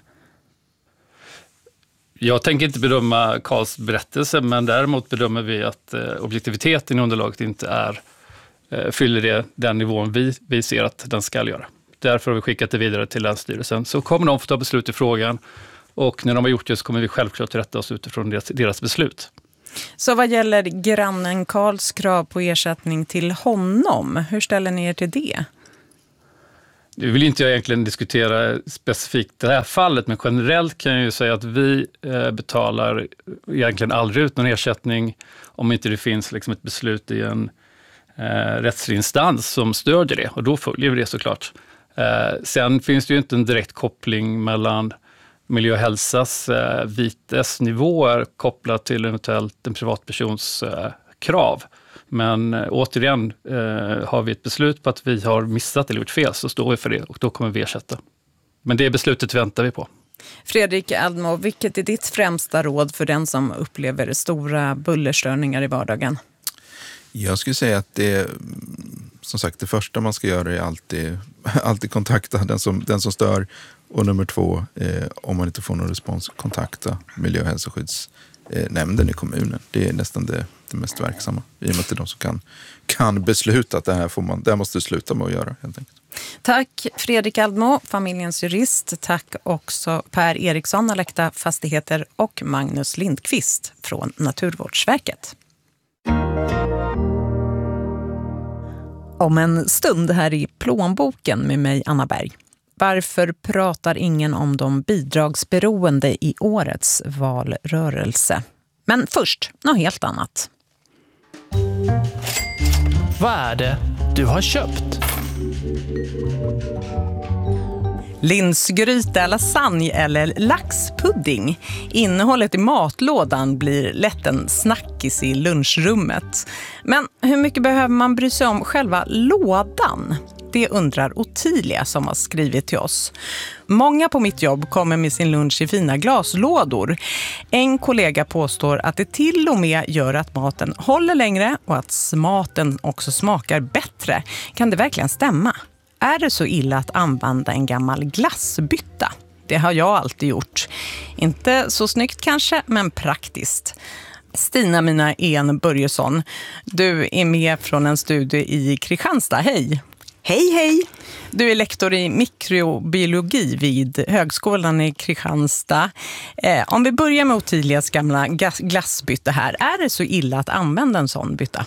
Jag tänker inte bedöma Karls berättelse, men däremot bedömer vi att eh, objektiviteten i underlaget inte är, eh, fyller det den nivån vi, vi ser att den ska göra. Därför har vi skickat det vidare till Länsstyrelsen. Så kommer de få ta beslut i frågan, och när de har gjort det så kommer vi självklart rätta oss utifrån deras, deras beslut. Så vad gäller grannen Karls krav på ersättning till honom, hur ställer ni er till det? Nu vill inte jag egentligen diskutera specifikt det här fallet, men generellt kan jag ju säga att vi eh, betalar egentligen aldrig ut någon ersättning om inte det finns liksom ett beslut i en eh, rättslig instans som stödjer det, och då följer vi det såklart. Eh, sen finns det ju inte en direkt koppling mellan miljö och hälsas eh, vitesnivåer kopplat till eventuellt en privatpersons eh, krav. Men eh, återigen, eh, har vi ett beslut på att vi har missat eller gjort fel, så står vi för det och då kommer vi ersätta. Men det beslutet väntar vi på. Fredrik Aldmo, vilket är ditt främsta råd för den som upplever stora bullerstörningar i vardagen? Jag skulle säga att det, som sagt, det första man ska göra är alltid, alltid kontakta den som, den som stör. Och nummer två, eh, om man inte får någon respons, kontakta miljö- och hälsoskyddsnämnden i kommunen. Det är nästan det, det mest verksamma. I och med att det är de som kan, kan besluta att det här, får man, det här måste sluta med att göra, helt enkelt. Tack Fredrik Aldmo, familjens jurist. Tack också Per Eriksson, Alecta Fastigheter, och Magnus Lindqvist från Naturvårdsverket. Om en stund här i Plånboken med mig, Anna Berg. Varför pratar ingen om de bidragsberoende i årets valrörelse? Men först, något helt annat. Vad är det du har köpt? Linsgryta, lasagne eller laxpudding. Innehållet i matlådan blir lätt en snackis i lunchrummet. Men hur mycket behöver man bry sig om själva lådan? Det undrar Ottilia som har skrivit till oss. Många på mitt jobb kommer med sin lunch i fina glaslådor. En kollega påstår att det till och med gör att maten håller längre och att maten också smakar bättre. Kan det verkligen stämma? Är det så illa att använda en gammal glassbytta? Det har jag alltid gjort. Inte så snyggt kanske, men praktiskt. Stina Mina En Börjesson, du är med från en studie i Kristianstad. Hej! Hej, hej! Du är lektor i mikrobiologi vid Högskolan i Kristianstad. Eh, om vi börjar med Ottilias gamla glassbytta här. Är det så illa att använda en sån bytta?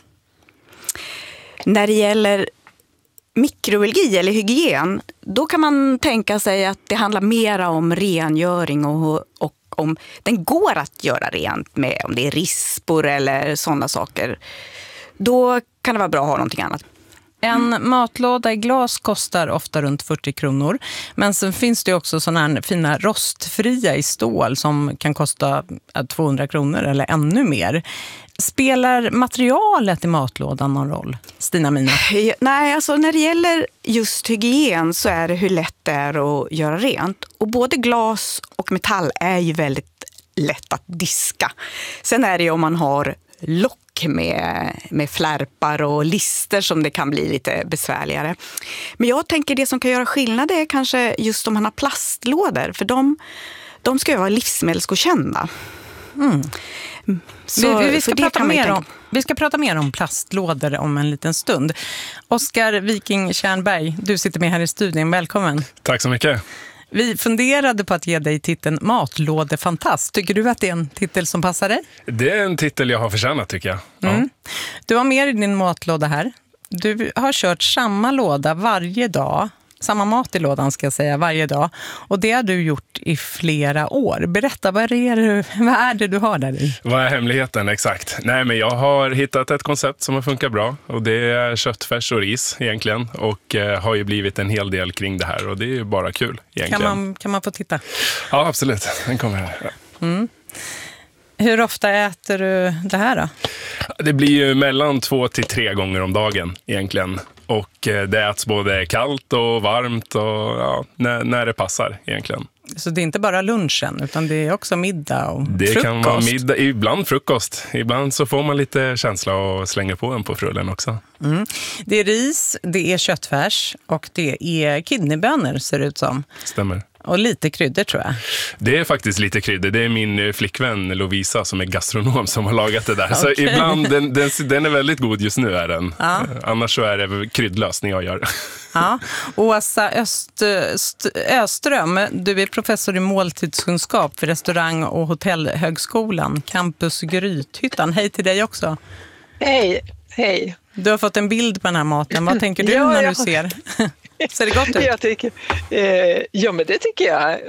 När det gäller mikrobiologi eller hygien, då kan man tänka sig att det handlar mer om rengöring och, och om den går att göra rent med, om det är rispor eller sådana saker. Då kan det vara bra att ha någonting annat. En matlåda i glas kostar ofta runt fyrtio kronor. Men sen finns det också sådana här fina rostfria i stål som kan kosta tvåhundra kronor eller ännu mer. Spelar materialet i matlådan någon roll, Stina Mina? Nej, alltså när det gäller just hygien så är det hur lätt det är att göra rent. Och både glas och metall är ju väldigt lätt att diska. Sen är det ju om man har lock med, med flärpar och lister som det kan bli lite besvärligare. Men jag tänker det som kan göra skillnad är kanske just om man har plastlådor. För de, de ska ju vara livsmedelsgodkända. Mm. Så, vi, vi, ska det prata mer om, vi ska prata mer om plastlådor om en liten stund. Oskar Viking Tjärnberg, du sitter med här i studion. Välkommen. Tack så mycket. Vi funderade på att ge dig titeln Matlådefantast. Tycker du att det är en titel som passar dig? Det är en titel jag har förtjänat, tycker jag. Ja. Mm. Du har med i din matlåda här. Du har kört samma låda varje dag. Samma mat i lådan ska jag säga, varje dag. Och det har du gjort i flera år. Berätta, vad är det, vad är det du har där i? Vad är hemligheten, exakt? Nej, men jag har hittat ett koncept som har funkat bra. Och det är köttfärs och ris egentligen. Och eh, har ju blivit en hel del kring det här. Och det är ju bara kul egentligen. Kan man, kan man få titta? Ja, absolut. Den kommer här. Ja. Mm. Hur ofta äter du det här då? Det blir ju mellan två till tre gånger om dagen egentligen. Och det äts både kallt och varmt och ja, när, när det passar egentligen. Så det är inte bara lunchen utan det är också middag och det frukost? Det kan vara middag, ibland frukost. Ibland så får man lite känsla och slänger på en på frullen också. Mm. Det är ris, det är köttfärs och det är kidneybönor ser det ut som. Stämmer. Och lite kryddor tror jag. Det är faktiskt lite kryddor. Det är min flickvän Lovisa som är gastronom som har lagat det där. Okay. Så ibland, den, den, den är väldigt god just nu är den. Ja. Annars så är det kryddlösning jag gör. Ja. Åsa Öst, Öström, du är professor i måltidskunskap för restaurang- och hotellhögskolan, Campus Grythyttan. Hej till dig också. Hej, hej. Du har fått en bild på den här maten. Vad tänker du ja, när ja. du ser? Ser det gott ut? Jag tycker, eh, ja, men det tycker jag.